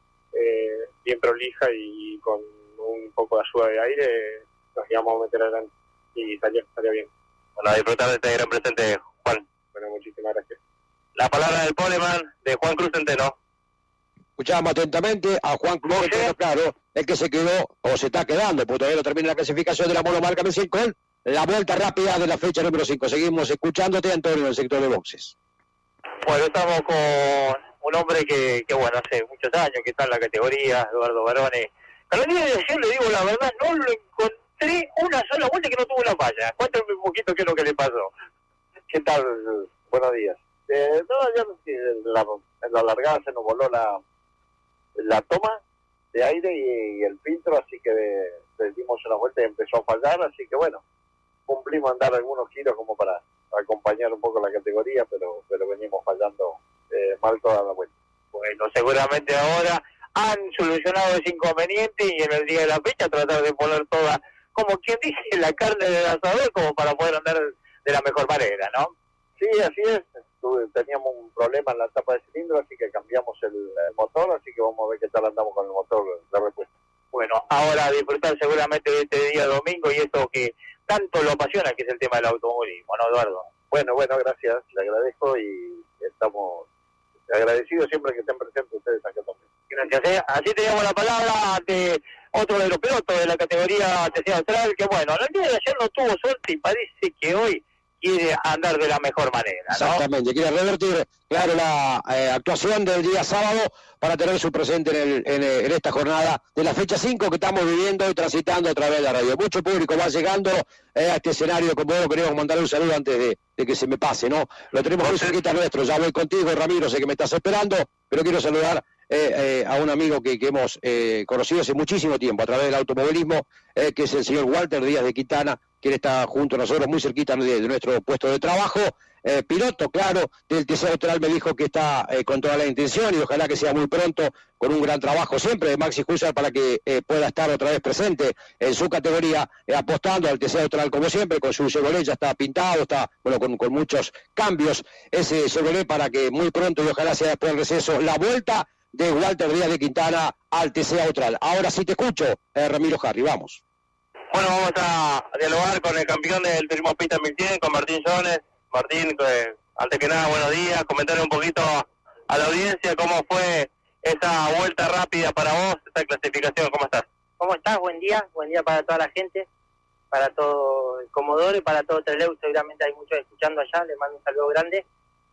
eh, bien prolija y con un poco de ayuda de aire, nos íbamos a meter adelante, y salió, salió bien. Bueno, a disfrutar de este gran presente, Juan. Bueno, muchísimas gracias. La palabra del poleman de Juan Cruz Centeno. Escuchamos atentamente a Juan Cruz Centeno, claro, el que se quedó o se está quedando, porque todavía no termina la clasificación de la monomarca Messi con la vuelta rápida de la fecha número cinco. Seguimos escuchándote, Antonio, en el sector de boxes. Bueno, estamos con un hombre que, que bueno, hace muchos años que está en la categoría, Eduardo Barone. A la día de ayer, le digo la verdad, no lo encontré una sola vuelta que no tuvo la falla. Cuéntame un poquito qué es lo que le pasó. ¿Qué tal? Buenos días. Eh, no, ya en la, en la largada se nos voló la, la toma de aire y, y el filtro, así que le dimos una vuelta y empezó a fallar, así que bueno, cumplimos andar algunos kilos como para acompañar un poco la categoría, pero pero venimos fallando eh, mal toda la vuelta. Bueno, seguramente ahora han solucionado ese inconveniente y en el día de la fecha tratar de poner toda, como quien dice, la carne del asador como para poder andar de la mejor manera, ¿no? Sí, así es. Tuve, teníamos un problema en la tapa de cilindro, así que cambiamos el, el motor, así que vamos a ver qué tal andamos con el motor de repuesto. Bueno, ahora disfrutar seguramente de este día domingo y esto que tanto lo apasiona, que es el tema del automovilismo, ¿no, Eduardo? Bueno, bueno, gracias, le agradezco y estamos agradecidos siempre que estén presentes ustedes acá también. Gracias, ¿eh? Así teníamos la palabra de otro de los pilotos de la categoría T C Austral, que bueno, el día de ayer no tuvo suerte y parece que hoy quiere andar de la mejor manera, ¿no? Exactamente, quiere revertir, claro, la eh, actuación del día sábado para tener su presente en, el, en, en esta jornada de la fecha cinco que estamos viviendo y transitando a través de la radio. Mucho público va llegando eh, a este escenario, como vos queremos mandar un saludo antes de, de que se me pase, ¿no? Lo tenemos muy cerquita nuestro, ya voy contigo, Ramiro, sé que me estás esperando, pero quiero saludar Eh, eh, a un amigo que, que hemos eh, conocido hace muchísimo tiempo a través del automovilismo, eh, que es el señor Walter Díaz de Quintana, quien está junto a nosotros, muy cerquita de, de nuestro puesto de trabajo, eh, piloto, claro, del T C Austral. Me dijo que está eh, con toda la intención y ojalá que sea muy pronto, con un gran trabajo siempre de Maxi Husar para que eh, pueda estar otra vez presente en su categoría, eh, apostando al T C Austral como siempre, con su Chevrolet ya está pintado, está bueno con, con muchos cambios, ese Chevrolet para que muy pronto y ojalá sea después del receso, la vuelta de Walter Díaz de Quintana al T C Austral. Ahora sí te escucho, eh, Ramiro Harry, vamos. Bueno, vamos a dialogar con el campeón del turismo pista mil cien, con Martín Jones. Martín, eh, antes que nada, buenos días. Comentarle un poquito a la audiencia cómo fue esa vuelta rápida para vos, esa clasificación. ¿Cómo estás? ¿Cómo estás? Buen día. Buen día para toda la gente, para todo el Comodoro y para todo Trelew. Seguramente hay muchos escuchando allá. Les mando un saludo grande.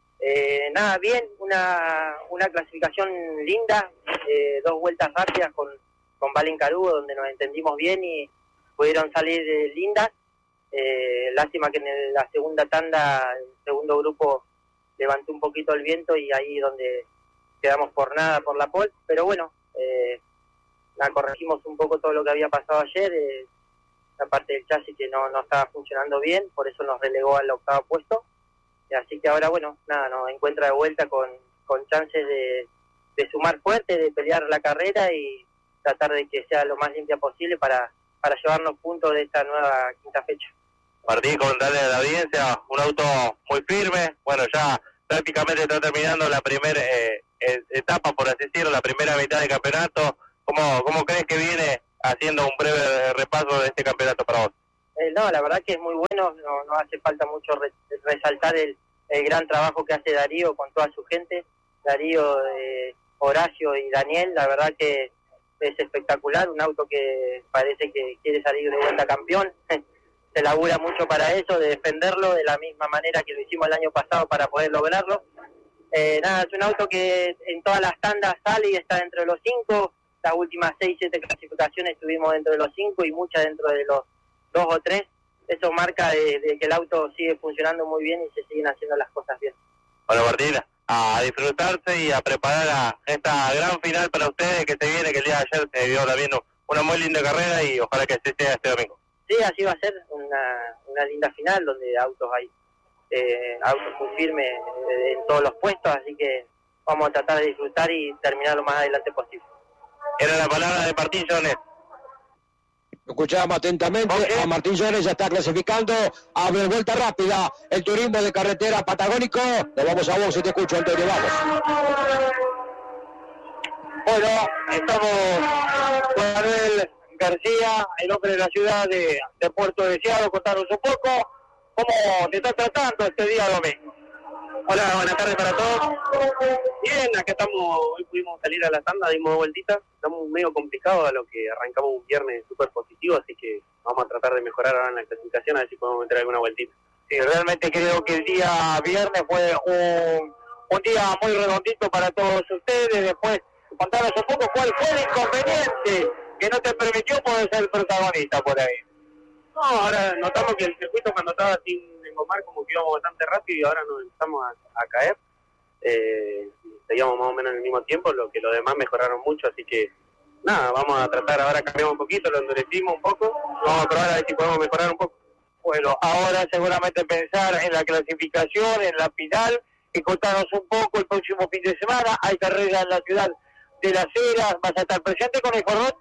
Eh, nada, bien, una una clasificación linda, eh, dos vueltas rápidas con, con Valen Carugo, donde nos entendimos bien y pudieron salir eh, lindas. Eh, lástima que en el, la segunda tanda, el segundo grupo levantó un poquito el viento y ahí donde quedamos por nada por la pole, pero bueno, eh, la corregimos un poco todo lo que había pasado ayer, eh, la parte del chasis que no, no estaba funcionando bien, por eso nos relegó al octavo puesto. Así que ahora, bueno, nada, nos encuentra de vuelta con, con chances de, de sumar fuerte, de pelear la carrera y tratar de que sea lo más limpia posible para, para llevarnos puntos de esta nueva quinta fecha. Martín, contarle a la audiencia, un auto muy firme, bueno, ya prácticamente está terminando la primera eh, eh, etapa, por así decirlo, la primera mitad del campeonato. ¿Cómo, cómo crees que viene haciendo un breve repaso de este campeonato para vos? Eh, no, la verdad que es muy bueno, no, no hace falta mucho re, resaltar el, el gran trabajo que hace Darío con toda su gente, Darío, eh, Horacio y Daniel, la verdad que es espectacular, un auto que parece que quiere salir de vuelta campeón, se labura mucho para eso, de defenderlo de la misma manera que lo hicimos el año pasado para poder lograrlo. Eh, nada, es un auto que en todas las tandas sale y está dentro de los cinco, las últimas seis, siete clasificaciones estuvimos dentro de los cinco y muchas dentro de los dos o tres, eso marca de, de que el auto sigue funcionando muy bien y se siguen haciendo las cosas bien. Bueno, Martín, a disfrutarse y a preparar a esta gran final para ustedes que se viene, que el día de ayer se dio también una muy linda carrera y ojalá que así sea este domingo. Sí, así va a ser una, una linda final donde autos hay, eh, autos muy firmes eh, en todos los puestos, así que vamos a tratar de disfrutar y terminar lo más adelante posible. Era la palabra de Martín Jones. Escuchamos atentamente okay. a Martín Jones, ya está clasificando, abre vuelta rápida, el turismo de carretera patagónico. Nos vamos a vos, si te escucho, Antonio, vamos. Bueno, estamos con Manuel García, el hombre de la ciudad de, de Puerto Deseado. Contanos un poco cómo te está tratando este día domingo. Hola, buenas tardes para todos. Bien, acá estamos, hoy pudimos salir a la tanda, dimos vueltitas, estamos medio complicados a lo que arrancamos un viernes súper positivo, así que vamos a tratar de mejorar ahora en la clasificación, a ver si podemos meter alguna vueltita. Sí, realmente creo que el día viernes fue un, un día muy redondito para todos ustedes. Después, contanos un poco cuál fue el inconveniente que no te permitió poder ser protagonista por ahí. No, ahora notamos que el circuito cuando estaba sin engomar como que íbamos bastante rápido y ahora nos empezamos a, a caer. Eh, seguíamos más o menos en el mismo tiempo, lo que los demás mejoraron mucho, así que nada, vamos a tratar, ahora cambiamos un poquito, lo endurecimos un poco, vamos a probar a ver si podemos mejorar un poco. Bueno, ahora seguramente pensar en la clasificación, en la final, y contarnos un poco el próximo fin de semana. Hay carrera en la ciudad de Las Heras, ¿vas a estar presente con el cordón?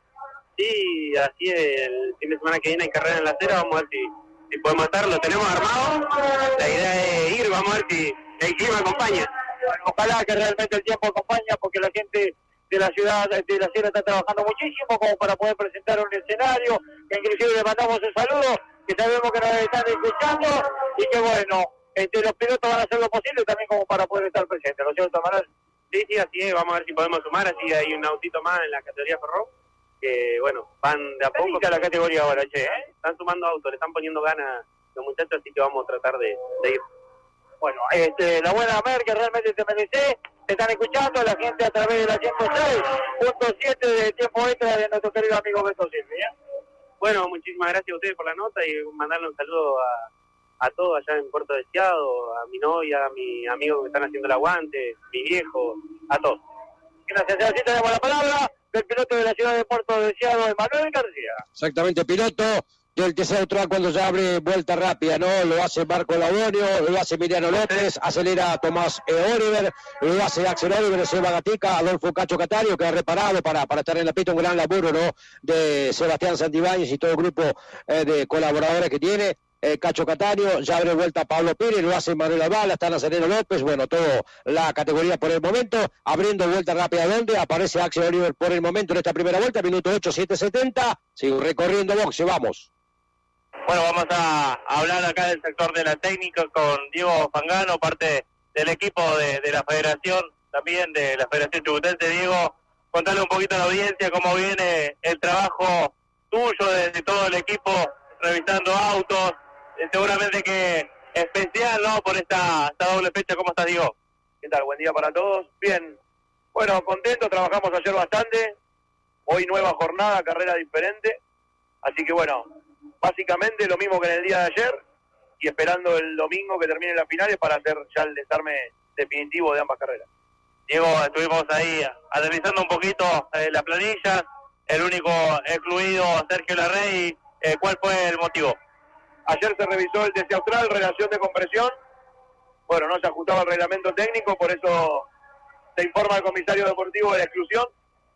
Sí, así es, el fin de semana que viene hay carrera en La Heras, vamos a ver si, si podemos estar, lo tenemos armado, la idea es ir, vamos a ver si el clima acompaña. Bueno, ojalá que realmente el tiempo acompañe, porque la gente de la ciudad de La Heras está trabajando muchísimo como para poder presentar un escenario, que inclusive le mandamos un saludo, que sabemos que nos están escuchando, y que bueno, este, los pilotos van a hacer lo posible también como para poder estar presentes, ¿no es cierto, Manuel? Sí, sí, así es, vamos a ver si podemos sumar, así hay un autito más en la categoría Ferro, que bueno, van de a poco. ¿Qué la categoría ahora, che? ¿eh? Están sumando autos, le están poniendo ganas los muchachos, así que vamos a tratar de, de ir. Bueno, este, la buena Mer, que realmente te merece, te están escuchando la gente a través de la ciento seis punto siete de tiempo extra de nuestro querido amigo Beto Silvia. Bueno, muchísimas gracias a ustedes por la nota y mandarle un saludo a, a todos allá en Puerto Deseado, a mi novia, a mi amigo que están haciendo el aguante, mi viejo, a todos. Gracias, así tenemos la palabra del piloto de la ciudad de Puerto Deseado, Manuel García. Exactamente, piloto del T C Neutral cuando ya abre vuelta rápida, ¿no? Lo hace Marco Labonio, lo hace Emiliano López, acelera Tomás eh, Oliver, lo hace Axel Oliver, Seba Gatica, Adolfo Cacho Catario, que ha reparado para, para estar en la pista, un gran laburo, ¿no? De Sebastián Santibáñez y todo el grupo eh, de colaboradores que tiene. Eh, Cacho Catario, ya abre vuelta Pablo Pérez, lo hace Manuel Albala, está Nazareno López, bueno, todo la categoría por el momento, abriendo vuelta rápida donde aparece Axel Oliver por el momento en esta primera vuelta, minuto ocho, siete setenta, sigue recorriendo boxe, vamos. Bueno, vamos a hablar acá del sector de la técnica con Diego Fangano, parte del equipo de, de la federación, también de la Federación Chubutense. Diego, contale un poquito a la audiencia cómo viene el trabajo tuyo, de, de todo el equipo, revisando autos, eh, seguramente que especial, ¿no?, por esta, esta doble fecha. ¿Cómo estás, Diego? ¿Qué tal? Buen día para todos. Bien, bueno, contento, trabajamos ayer bastante, hoy nueva jornada, carrera diferente, así que bueno, básicamente lo mismo que en el día de ayer y esperando el domingo que termine las finales para hacer ya el desarme definitivo de ambas carreras. Diego, estuvimos ahí analizando un poquito eh, la planilla, el único excluido Sergio Larrey, eh, ¿cuál fue el motivo? Ayer se revisó el T C Austral, relación de compresión, bueno, no se ajustaba el reglamento técnico, por eso se informa al comisario deportivo de la exclusión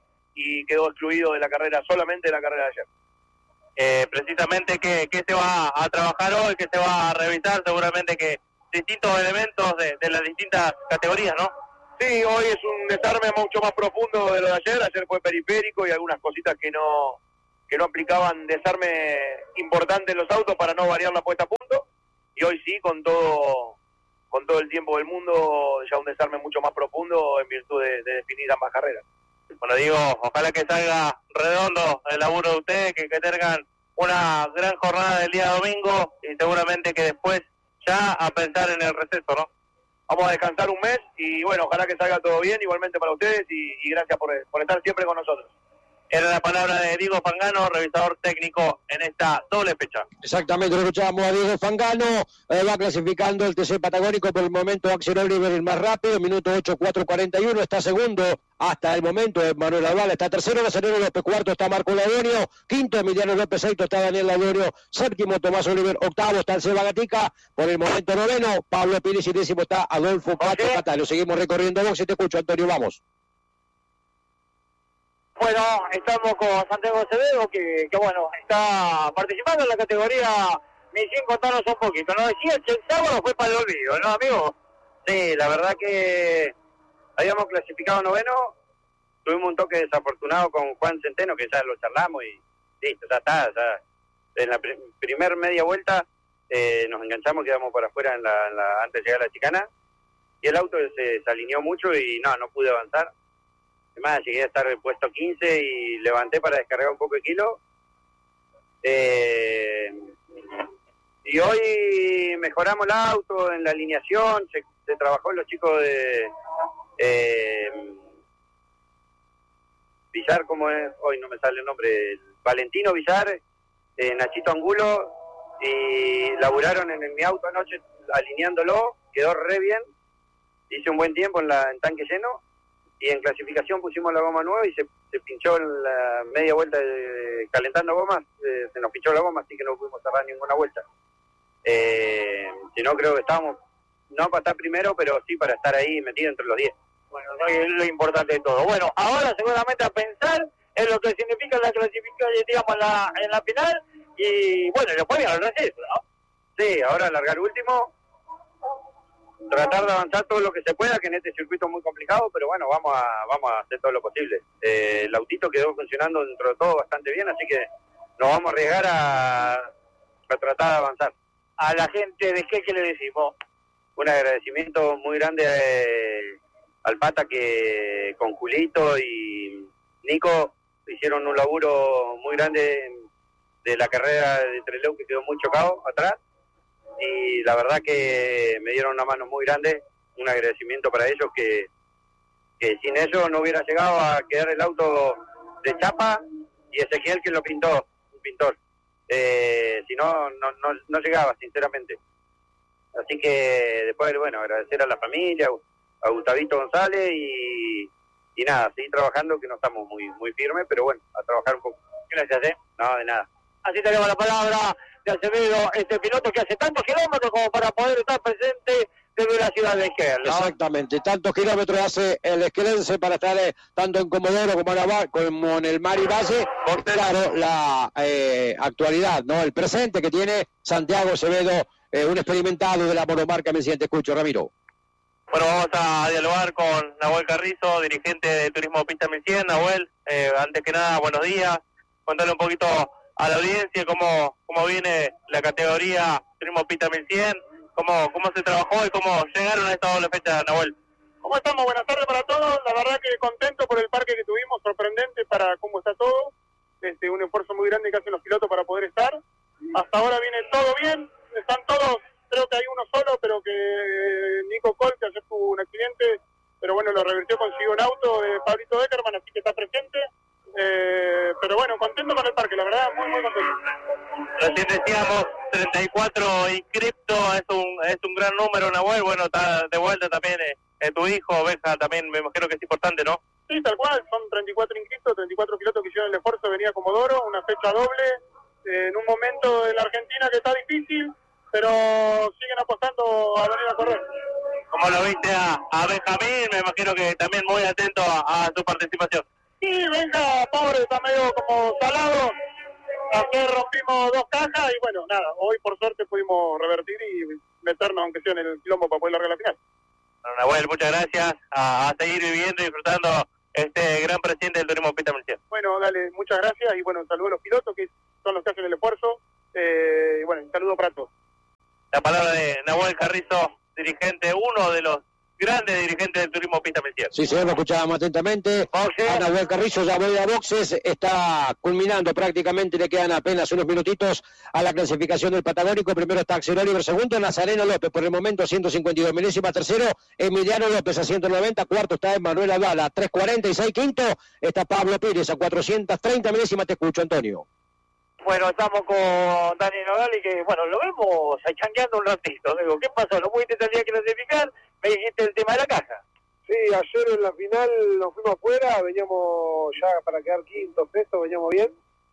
y quedó excluido de la carrera, solamente de la carrera de ayer. Eh, precisamente que, que se va a trabajar hoy, que se va a revisar, seguramente que distintos elementos de, de las distintas categorías, ¿no? Sí, hoy es un desarme mucho más profundo de lo de ayer. Ayer fue periférico y algunas cositas que no que no aplicaban desarme importante en los autos para no variar la puesta a punto. Y hoy sí, con todo con todo el tiempo del mundo, ya un desarme mucho más profundo en virtud de, de definir ambas carreras. Bueno, digo, ojalá que salga redondo el laburo de ustedes, que, que tengan una gran jornada del día domingo y seguramente que después ya a pensar en el receso, ¿no? Vamos a descansar un mes y bueno, ojalá que salga todo bien, igualmente para ustedes y, y gracias por, por estar siempre con nosotros. Era la palabra de Diego Fangano, revisador técnico en esta doble fecha. Exactamente, lo escuchábamos a Diego Fangano, eh, va clasificando el T C Patagónico por el momento. Axel Oliver el más rápido, minuto ocho cuatro cuarenta y uno, está segundo hasta el momento Manuel Aval, está tercero Nazareno López, cuarto está Marco Laudonio, quinto Emiliano López, sexto está Daniel Laudonio, séptimo Tomás Oliver, octavo está el Seba Gatica, por el momento noveno Pablo Pires y décimo está Adolfo Pacho Catano. Seguimos recorriendo box y te escucho, Antonio, vamos. Bueno, estamos con Santiago Acevedo, que, que bueno, está participando en la categoría mil cien. Contanos un poquito. Nos decía que el sábado fue para el olvido, ¿no, amigo? Sí, la verdad que habíamos clasificado noveno, tuvimos un toque desafortunado con Juan Centeno, que ya lo charlamos y listo, ya está. Ya. En la pr- primer media vuelta eh, nos enganchamos, quedamos para afuera en la, en la, antes de llegar a la chicana, y el auto se, se alineó mucho y no, no pude avanzar. Además, llegué a estar en puesto quince y levanté para descargar un poco de kilo. Eh, y hoy mejoramos el auto en la alineación, se, se trabajó los chicos de eh, Villar, como es, hoy no me sale el nombre, Valentino Villar, eh, Nachito Angulo, y laburaron en, en mi auto anoche alineándolo, quedó re bien, hice un buen tiempo en, la, en tanque lleno. Y en clasificación pusimos la goma nueva y se, se pinchó en la media vuelta de, calentando gomas, eh, se nos pinchó la goma, así que no pudimos cerrar ninguna vuelta. Eh, si no, creo que estábamos, no para estar primero, pero sí para estar ahí metido entre los diez. Bueno, no es lo importante de todo. Bueno, ahora seguramente a pensar en lo que significa la clasificación, digamos, en la, en la final, y bueno, después viene el receso, ¿no? Sí, ahora largar último, tratar de avanzar todo lo que se pueda, que en este circuito es muy complicado, pero bueno, vamos a vamos a hacer todo lo posible. Eh, el autito quedó funcionando dentro de todo bastante bien, así que nos vamos a arriesgar a, a tratar de avanzar. A la gente de qué, ¿qué le decimos? Un agradecimiento muy grande eh, al Pata, que con Julito y Nico hicieron un laburo muy grande de la carrera de Trelew, que quedó muy chocado atrás. Y la verdad que me dieron una mano muy grande, un agradecimiento para ellos, que, que sin ellos no hubiera llegado a quedar el auto de chapa, y Ezequiel que lo pintó, un pintor, eh, si no, no, no, no llegaba, sinceramente. Así que después, bueno, agradecer a la familia, a Gustavito González y, y nada, seguir trabajando, que no estamos muy, muy firmes, pero bueno, a trabajar un poco. Gracias, ¿eh? No, de nada. Así tenemos la palabra de Acevedo, este piloto que hace tantos kilómetros como para poder estar presente desde la ciudad de Esquel, ¿no? Exactamente, tantos kilómetros hace el esquelense para estar eh, tanto en Comodoro como en, Ava- como en el Mar y Valle, por claro, la eh, actualidad, ¿no? El presente que tiene Santiago Acevedo, eh, un experimentado de la monomarca mil cien. Te escucho, Ramiro. Bueno, vamos a dialogar con Nahuel Carrizo, dirigente de Turismo Pista mil cien. Nahuel, eh, antes que nada, buenos días. Cuéntale un poquito a la audiencia cómo, cómo viene la categoría Turismo Pista mil cien, cómo, cómo se trabajó y cómo llegaron a esta doble fecha, Nahuel. ¿Cómo estamos? Buenas tardes para todos. La verdad que contento por el parque que tuvimos, sorprendente para cómo está todo. Este, un esfuerzo muy grande que hacen los pilotos para poder estar. Hasta ahora viene todo bien. Están todos, creo que hay uno solo, pero que Nico Col, que ayer tuvo un accidente, pero bueno, lo revirtió, consiguió un auto de Pablito Beckerman, así que está presente. Eh, pero bueno, contento con el parque, la verdad, muy, muy contento. Recién decíamos treinta y cuatro inscriptos, es un, es un gran número, Nahuel. Bueno, está de vuelta también eh, eh, tu hijo, Beja, también me imagino que es importante, ¿no? Sí, tal cual, son treinta y cuatro inscritos, treinta y cuatro pilotos que hicieron el esfuerzo, venía Comodoro, una fecha doble, eh, en un momento de la Argentina que está difícil, pero siguen apostando a venir a correr. Como lo viste a, a Benjamín, me imagino que también muy atento a, a su participación. Sí, venga, pobre, está medio como salado. Ayer rompimos dos cajas y bueno, nada, hoy por suerte pudimos revertir y meternos, aunque sea en el quilombo, para poder largar la final. Bueno, Nahuel, Nahuel, muchas gracias. A, a seguir viviendo y disfrutando este gran presidente del turismo Pista Melcior. Bueno, dale, muchas gracias y bueno, un saludo a los pilotos que son los que hacen el esfuerzo. Eh, y bueno, un saludo para todos. La palabra de Nahuel Carrizo, dirigente, uno de los grandes dirigentes del turismo Pista Melcior. Sí, señor, lo escuchábamos atentamente. A Nahuel Carrizo ya voy a boxes, está culminando prácticamente, le quedan apenas unos minutitos a la clasificación del Patagónico. Primero está Axel Oliver, segundo Nazareno López, por el momento ciento cincuenta y dos milésimas, tercero Emiliano López a ciento noventa, cuarto está Emanuel Abala a trescientos cuarenta y seis, quinto está Pablo Pérez a cuatrocientos treinta milésimas. Te escucho, Antonio. Bueno, estamos con Dani Nogales, que bueno, lo vemos changueando un ratito. Digo, ¿qué pasó? ¿No pudiste salir a clasificar? Me dijiste el tema de la caja. Sí, ayer en la final nos fuimos afuera, veníamos ya para quedar quinto, sexto, veníamos bien.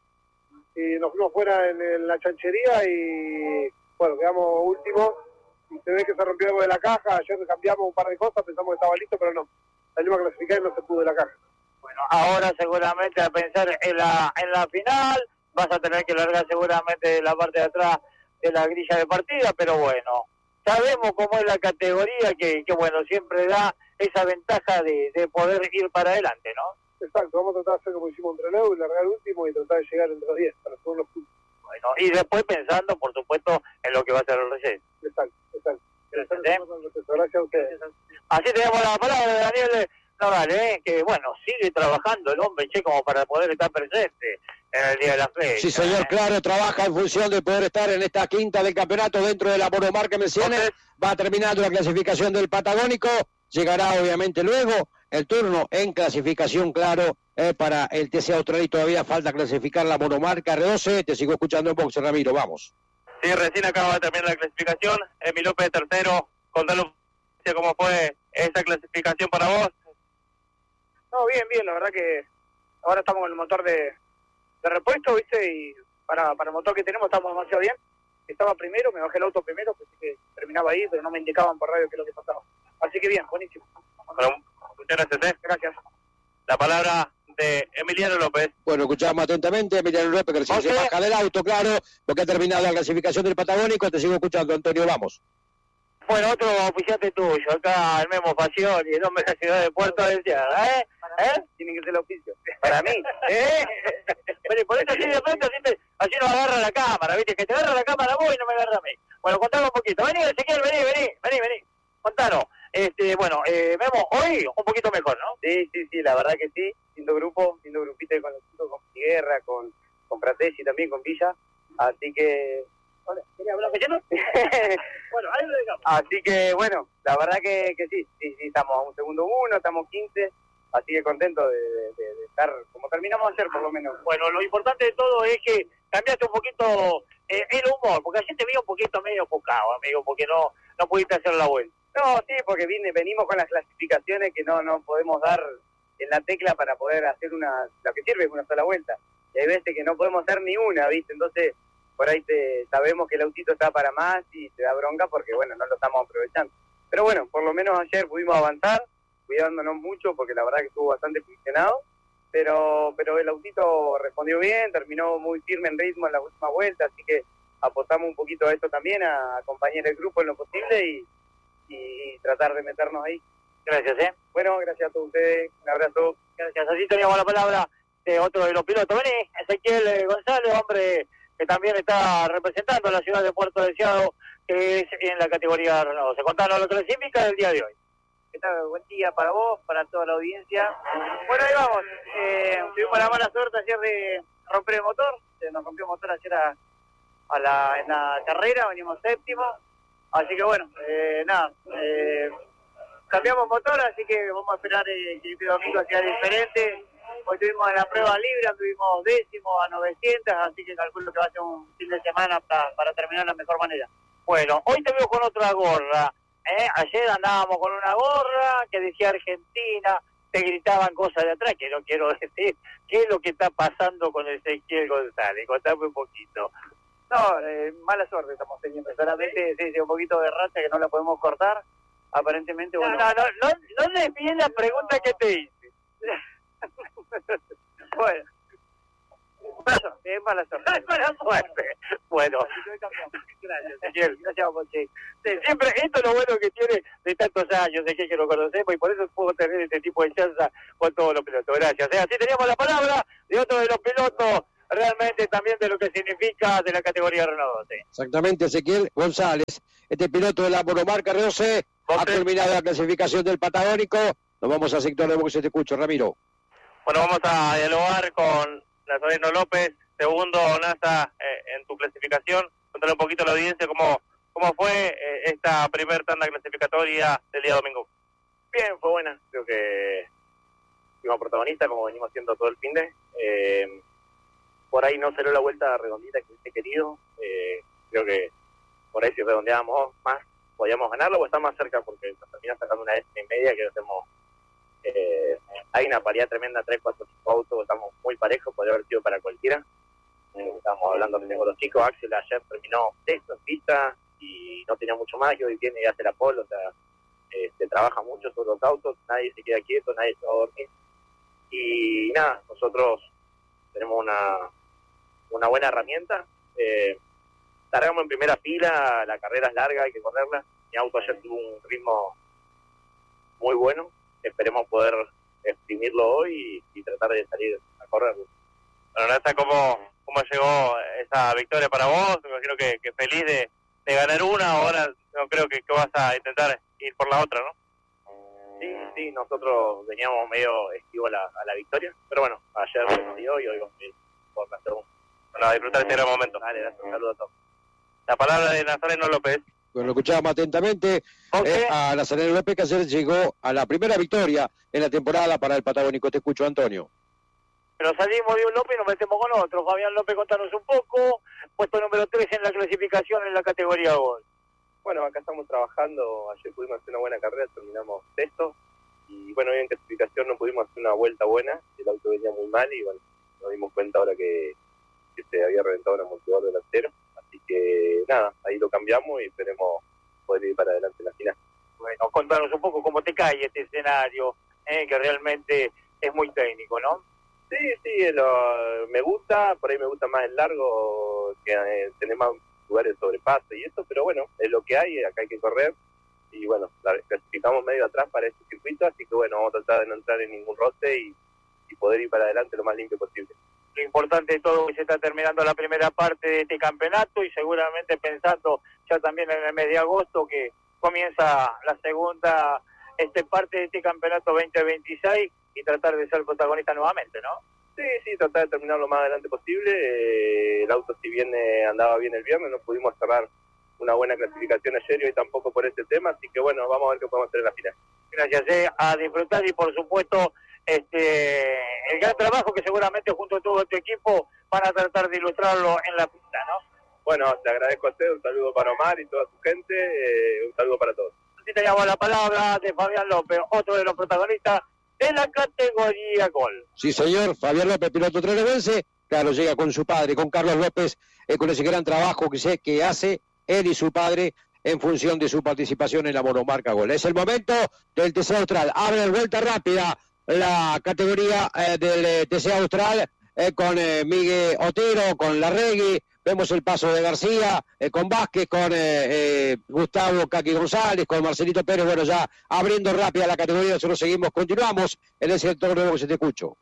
Y nos fuimos afuera en, en la chanchería y bueno, quedamos últimos. Y se ve que se rompió algo de la caja. Ayer cambiamos un par de cosas, pensamos que estaba listo, pero no. Salimos a clasificar y no se pudo de la caja. Bueno, ahora seguramente a pensar en la, en la final. Vas a tener que largar seguramente la parte de atrás de la grilla de partida, pero bueno, sabemos cómo es la categoría que, que bueno, siempre da esa ventaja de, de poder ir para adelante, ¿no? Exacto, vamos a tratar de hacer como hicimos entre Leo y largar último y tratar de llegar entre los diez para todos los puntos. Bueno, y después pensando, por supuesto, en lo que va a ser el relleno. Exacto, exacto. Gracias, ¿eh? Gracias a ustedes. Así tenemos la palabra de Daniel Nogales, ¿eh? Que bueno, sigue trabajando el hombre, che, como para poder estar presente en el día de la fecha. Sí, señor, ¿eh? claro, trabaja en función de poder estar en esta quinta del campeonato dentro de la monomarca Menciones. Va terminando la clasificación del Patagónico. Llegará obviamente luego el turno en clasificación, claro, eh, para el T C Austral y todavía falta clasificar la monomarca R doce. Te sigo escuchando en boxe, Ramiro, vamos. Sí, recién acaba de terminar la clasificación. Emi López tercero. Contalo cómo fue esa clasificación para vos. No, bien, bien, la verdad que ahora estamos con el motor de, de repuesto, ¿viste? Y para, para el motor que tenemos estamos demasiado bien. Estaba primero, me bajé el auto primero, pensé que terminaba ahí, pero no me indicaban por radio qué es lo que pasaba. Así que bien, buenísimo. Bueno, muchas gracias, ¿eh? Gracias. La palabra de Emiliano López. Bueno, escuchamos atentamente, Emiliano López, que recién se baja del auto, claro, porque ha terminado la clasificación del Patagónico. Te sigo escuchando, Antonio, vamos. Bueno, otro oficiante tuyo, acá el Memo Pasión y el hombre de la ciudad de Puerto Deseada, ¿eh? ¿Eh? Tiene que ser el oficio. Para mí, ¿eh? Pero por eso así de pronto, así, así nos agarra la cámara, ¿viste? Que te agarra la cámara vos y no me agarra a mí. Bueno, contame un poquito. Vení, Ezequiel, vení, vení, vení, vení. Contanos. Este, bueno, eh, Memo, hoy un poquito mejor, ¿no? Sí, sí, sí, la verdad que sí. Lindo grupo, lindo grupito con los chicos, con Guerra, con, con Pratesi también, con Villa. Así que... Hola, ¿quería hablar con Bueno, ahí lo dejamos. Así que, bueno, la verdad que, que sí, sí, sí, estamos a un segundo uno, estamos quince, así que contento de, de, de, de estar como terminamos ayer, por lo menos. Bueno, lo importante de todo es que cambiaste un poquito eh, el humor, porque ayer te vi un poquito medio enfocado, amigo, porque no no pudiste hacer la vuelta. No, sí, porque vine, venimos con las clasificaciones que no, no podemos dar en la tecla para poder hacer una, lo que sirve es una sola vuelta. Y hay veces que no podemos hacer ni una, ¿viste? Entonces... por ahí te, sabemos que el autito está para más y te da bronca porque, bueno, no lo estamos aprovechando. Pero bueno, por lo menos ayer pudimos avanzar, cuidándonos mucho porque la verdad que estuvo bastante funcionado, pero pero el autito respondió bien, terminó muy firme en ritmo en la última vuelta, así que apostamos un poquito a eso también, a acompañar el grupo en lo posible y, y tratar de meternos ahí. Gracias, ¿eh? Bueno, gracias a todos ustedes, un abrazo. Gracias, así teníamos la palabra de otro de los pilotos. Vení, Ezequiel González, hombre... que también está representando a la ciudad de Puerto Deseado, que es en la categoría Renault. Se contaron lo que les indica del día de hoy. ¿Qué tal? Buen día para vos, para toda la audiencia. Bueno, ahí vamos. Eh, tuvimos la mala suerte ayer de romper el motor. Se nos rompió el motor ayer a, a la, en la carrera, venimos séptimo. Así que bueno, eh, nada. Eh, cambiamos motor, así que vamos a esperar eh, que el domingo sea diferente. Hoy tuvimos en la prueba libre, tuvimos décimo a novecientos, así que calculo que va a ser un fin de semana para, para terminar de la mejor manera. Bueno, hoy te veo con otra gorra, ¿eh? Ayer andábamos con una gorra que decía Argentina, te gritaban cosas de atrás, que no quiero decir. ¿Qué es lo que está pasando con Ezequiel González? Contame un poquito. No, eh, mala suerte estamos teniendo, solamente sí, sí, un poquito de racha que no la podemos cortar, aparentemente... No, bueno, no, no, no, no le bien la pregunta que te hice. bueno, Es mala suerte. Es mala suerte. Bueno. Gracias. Ezequiel, gracias, Monchi. Sí, siempre, esto es lo bueno que tiene de tantos años, de que lo conocemos, y por eso puedo tener este tipo de chanza con todos los pilotos. Gracias. Eh, así teníamos la palabra de otro de los pilotos, realmente también de lo que significa de la categoría Renault doce. Exactamente, Ezequiel González, este piloto de la monomarca R doce, ha terminado la clasificación del Patagónico. Nos vamos al sector de boxes, te escucho, Ramiro. Bueno, vamos a dialogar con Nazareno López, segundo NASA eh, en tu clasificación. Contarle un poquito a la audiencia cómo, cómo fue eh, esta primer tanda clasificatoria del día domingo. Bien, fue buena. Creo que fuimos protagonistas como venimos haciendo todo el fin de. Eh, por ahí no salió la vuelta redondita que hubiese querido. Eh, creo que por ahí si redondeábamos más podíamos ganarlo o estar más cerca porque nos termina sacando una décima y media que hacemos. Eh, hay una paridad tremenda, tres, cuatro, cinco autos, estamos muy parejos, podría haber sido para cualquiera. Eh, estábamos hablando también con los chicos, Axel ayer terminó sexto en pista y no tenía mucho más, y hoy viene y hace la pole, o sea, eh, se trabaja mucho sobre los autos, nadie se queda quieto, nadie se va a dormir. Y nada, nosotros tenemos una, una buena herramienta. Eh, largamos en primera fila, la carrera es larga, hay que correrla. Mi auto ayer tuvo un ritmo muy bueno. Esperemos poder exprimirlo hoy y, y tratar de salir a correr. Bueno, Nasa, ¿cómo, ¿cómo llegó esa victoria para vos? Me imagino que, que feliz de, de ganar una, ahora no creo que, que vas a intentar ir por la otra, ¿no? Sí, sí, nosotros veníamos medio esquivo a la, a la victoria, pero bueno, ayer se nos dio y hoy vamos a ir por la segunda. Bueno, a disfrutar este gran momento. Dale, gracias, un saludo a todos. La palabra de Nazareno López. Bueno, lo escuchábamos atentamente eh, a Nazareno López, que ayer llegó a la primera victoria en la temporada para el Patagónico. Te escucho, Antonio. Pero salimos de un López y nos metemos con otro. Fabián López, contanos un poco. Puesto número tres en la clasificación en la categoría Gol. Bueno, acá estamos trabajando. Ayer pudimos hacer una buena carrera, terminamos sexto. Y bueno, hoy en clasificación no pudimos hacer una vuelta buena. El auto venía muy mal y bueno, nos dimos cuenta ahora que, que se había reventado un amortiguador delantero. Así que nada, ahí lo cambiamos y esperemos poder ir para adelante en la final. Bueno, contanos un poco cómo te cae este escenario, eh, que realmente es muy técnico, ¿no? Sí, sí, lo, me gusta, por ahí me gusta más el largo, que eh, tener más lugares de sobrepaso y eso, pero bueno, es lo que hay, acá hay que correr. Y bueno, la, clasificamos medio atrás para este circuito, así que bueno, vamos a tratar de no entrar en ningún roce y, y poder ir para adelante lo más limpio posible. Lo importante de todo es que se está terminando la primera parte de este campeonato y seguramente pensando ya también en el mes de agosto que comienza la segunda este parte de este campeonato veinte veintiséis y tratar de ser protagonista nuevamente, ¿no? Sí, sí, tratar de terminar lo más adelante posible. Eh, el auto, si bien eh, andaba bien el viernes, no pudimos cerrar una buena clasificación ayer y hoy tampoco por este tema, así que bueno, vamos a ver qué podemos hacer en la final. Gracias, eh, a disfrutar y por supuesto este el gran trabajo que seguramente junto a todo tu equipo van a tratar de ilustrarlo en la pista, ¿no? Bueno, te agradezco a usted, un saludo para Omar y toda su gente, eh, un saludo para todos. Así te llamo la palabra de Fabián López, otro de los protagonistas de la categoría Gol. Sí, señor, Fabián López, piloto trenevense, claro, llega con su padre, con Carlos López, eh, con ese gran trabajo que sé que hace él y su padre en función de su participación en la monomarca Gol. Es el momento del T C Austral, abre vuelta rápida la categoría eh, del eh, T C Austral eh, con eh, Miguel Otero, con Larregui, vemos el paso de García, eh, con Vázquez, con eh, eh, Gustavo Caqui González, con Marcelito Pérez, bueno, ya abriendo rápida la categoría, nosotros seguimos, continuamos en el sector nuevo que se te escucho.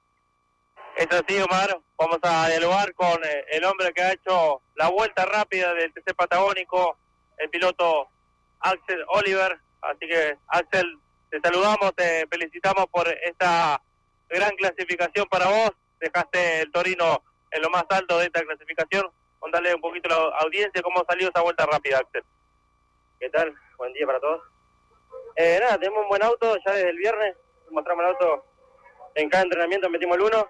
Es así, Omar, vamos a dialogar con eh, el hombre que ha hecho la vuelta rápida del T C Patagónico, el piloto Axel Oliver, así que Axel, te saludamos, te felicitamos por esta gran clasificación para vos, dejaste el Torino en lo más alto de esta clasificación, contarle un poquito a la audiencia cómo salió esa vuelta rápida, Axel. ¿Qué tal? Buen día para todos. Eh, nada, tenemos un buen auto ya desde el viernes, mostramos el auto en cada entrenamiento, metimos el uno.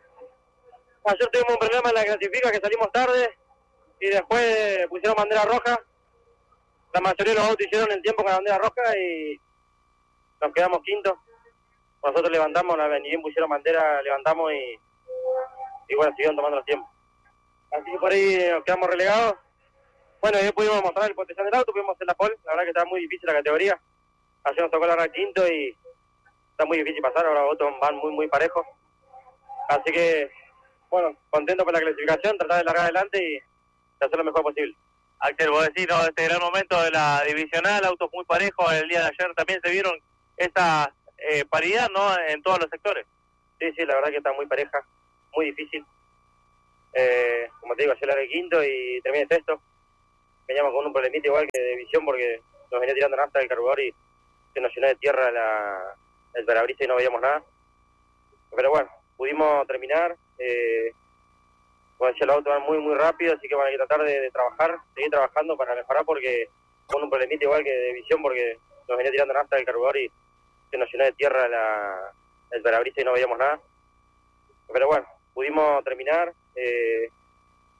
Ayer tuvimos un problema en la clasifica que salimos tarde y después pusieron bandera roja. La mayoría de los autos hicieron el tiempo con la bandera roja y nos quedamos quintos. Nosotros levantamos, ni bien pusieron bandera, levantamos y, y bueno, siguieron tomando los tiempos. Así que por ahí nos quedamos relegados. Bueno, y pudimos mostrar el potencial del auto, pudimos hacer la pole. La verdad que estaba muy difícil la categoría. Ayer nos tocó largar quinto y está muy difícil pasar, ahora los autos van muy, muy parejos. Así que bueno, contento por la clasificación, tratar de largar adelante y hacer lo mejor posible. Axel, vos decís, ¿no? Este gran momento de la divisional, autos muy parejos, el día de ayer también se vieron esta eh, paridad, ¿no? En todos los sectores. Sí, sí, la verdad que está muy pareja, muy difícil. Eh, como te digo, ayer largué quinto y terminé sexto. Veníamos con un problemita igual que de visión porque nos venía tirando nafta del carburador y se nos llenó de tierra la, el parabrisas y no veíamos nada. Pero bueno, pudimos terminar. Eh, como decía, el auto va muy, muy rápido, así que van a tratar de, de trabajar, seguir trabajando para mejorar porque con un problemita igual que de visión porque nos venía tirando nafta del carburador y se nos llenó de tierra la, el parabrisas y no veíamos nada. Pero bueno, pudimos terminar. Eh,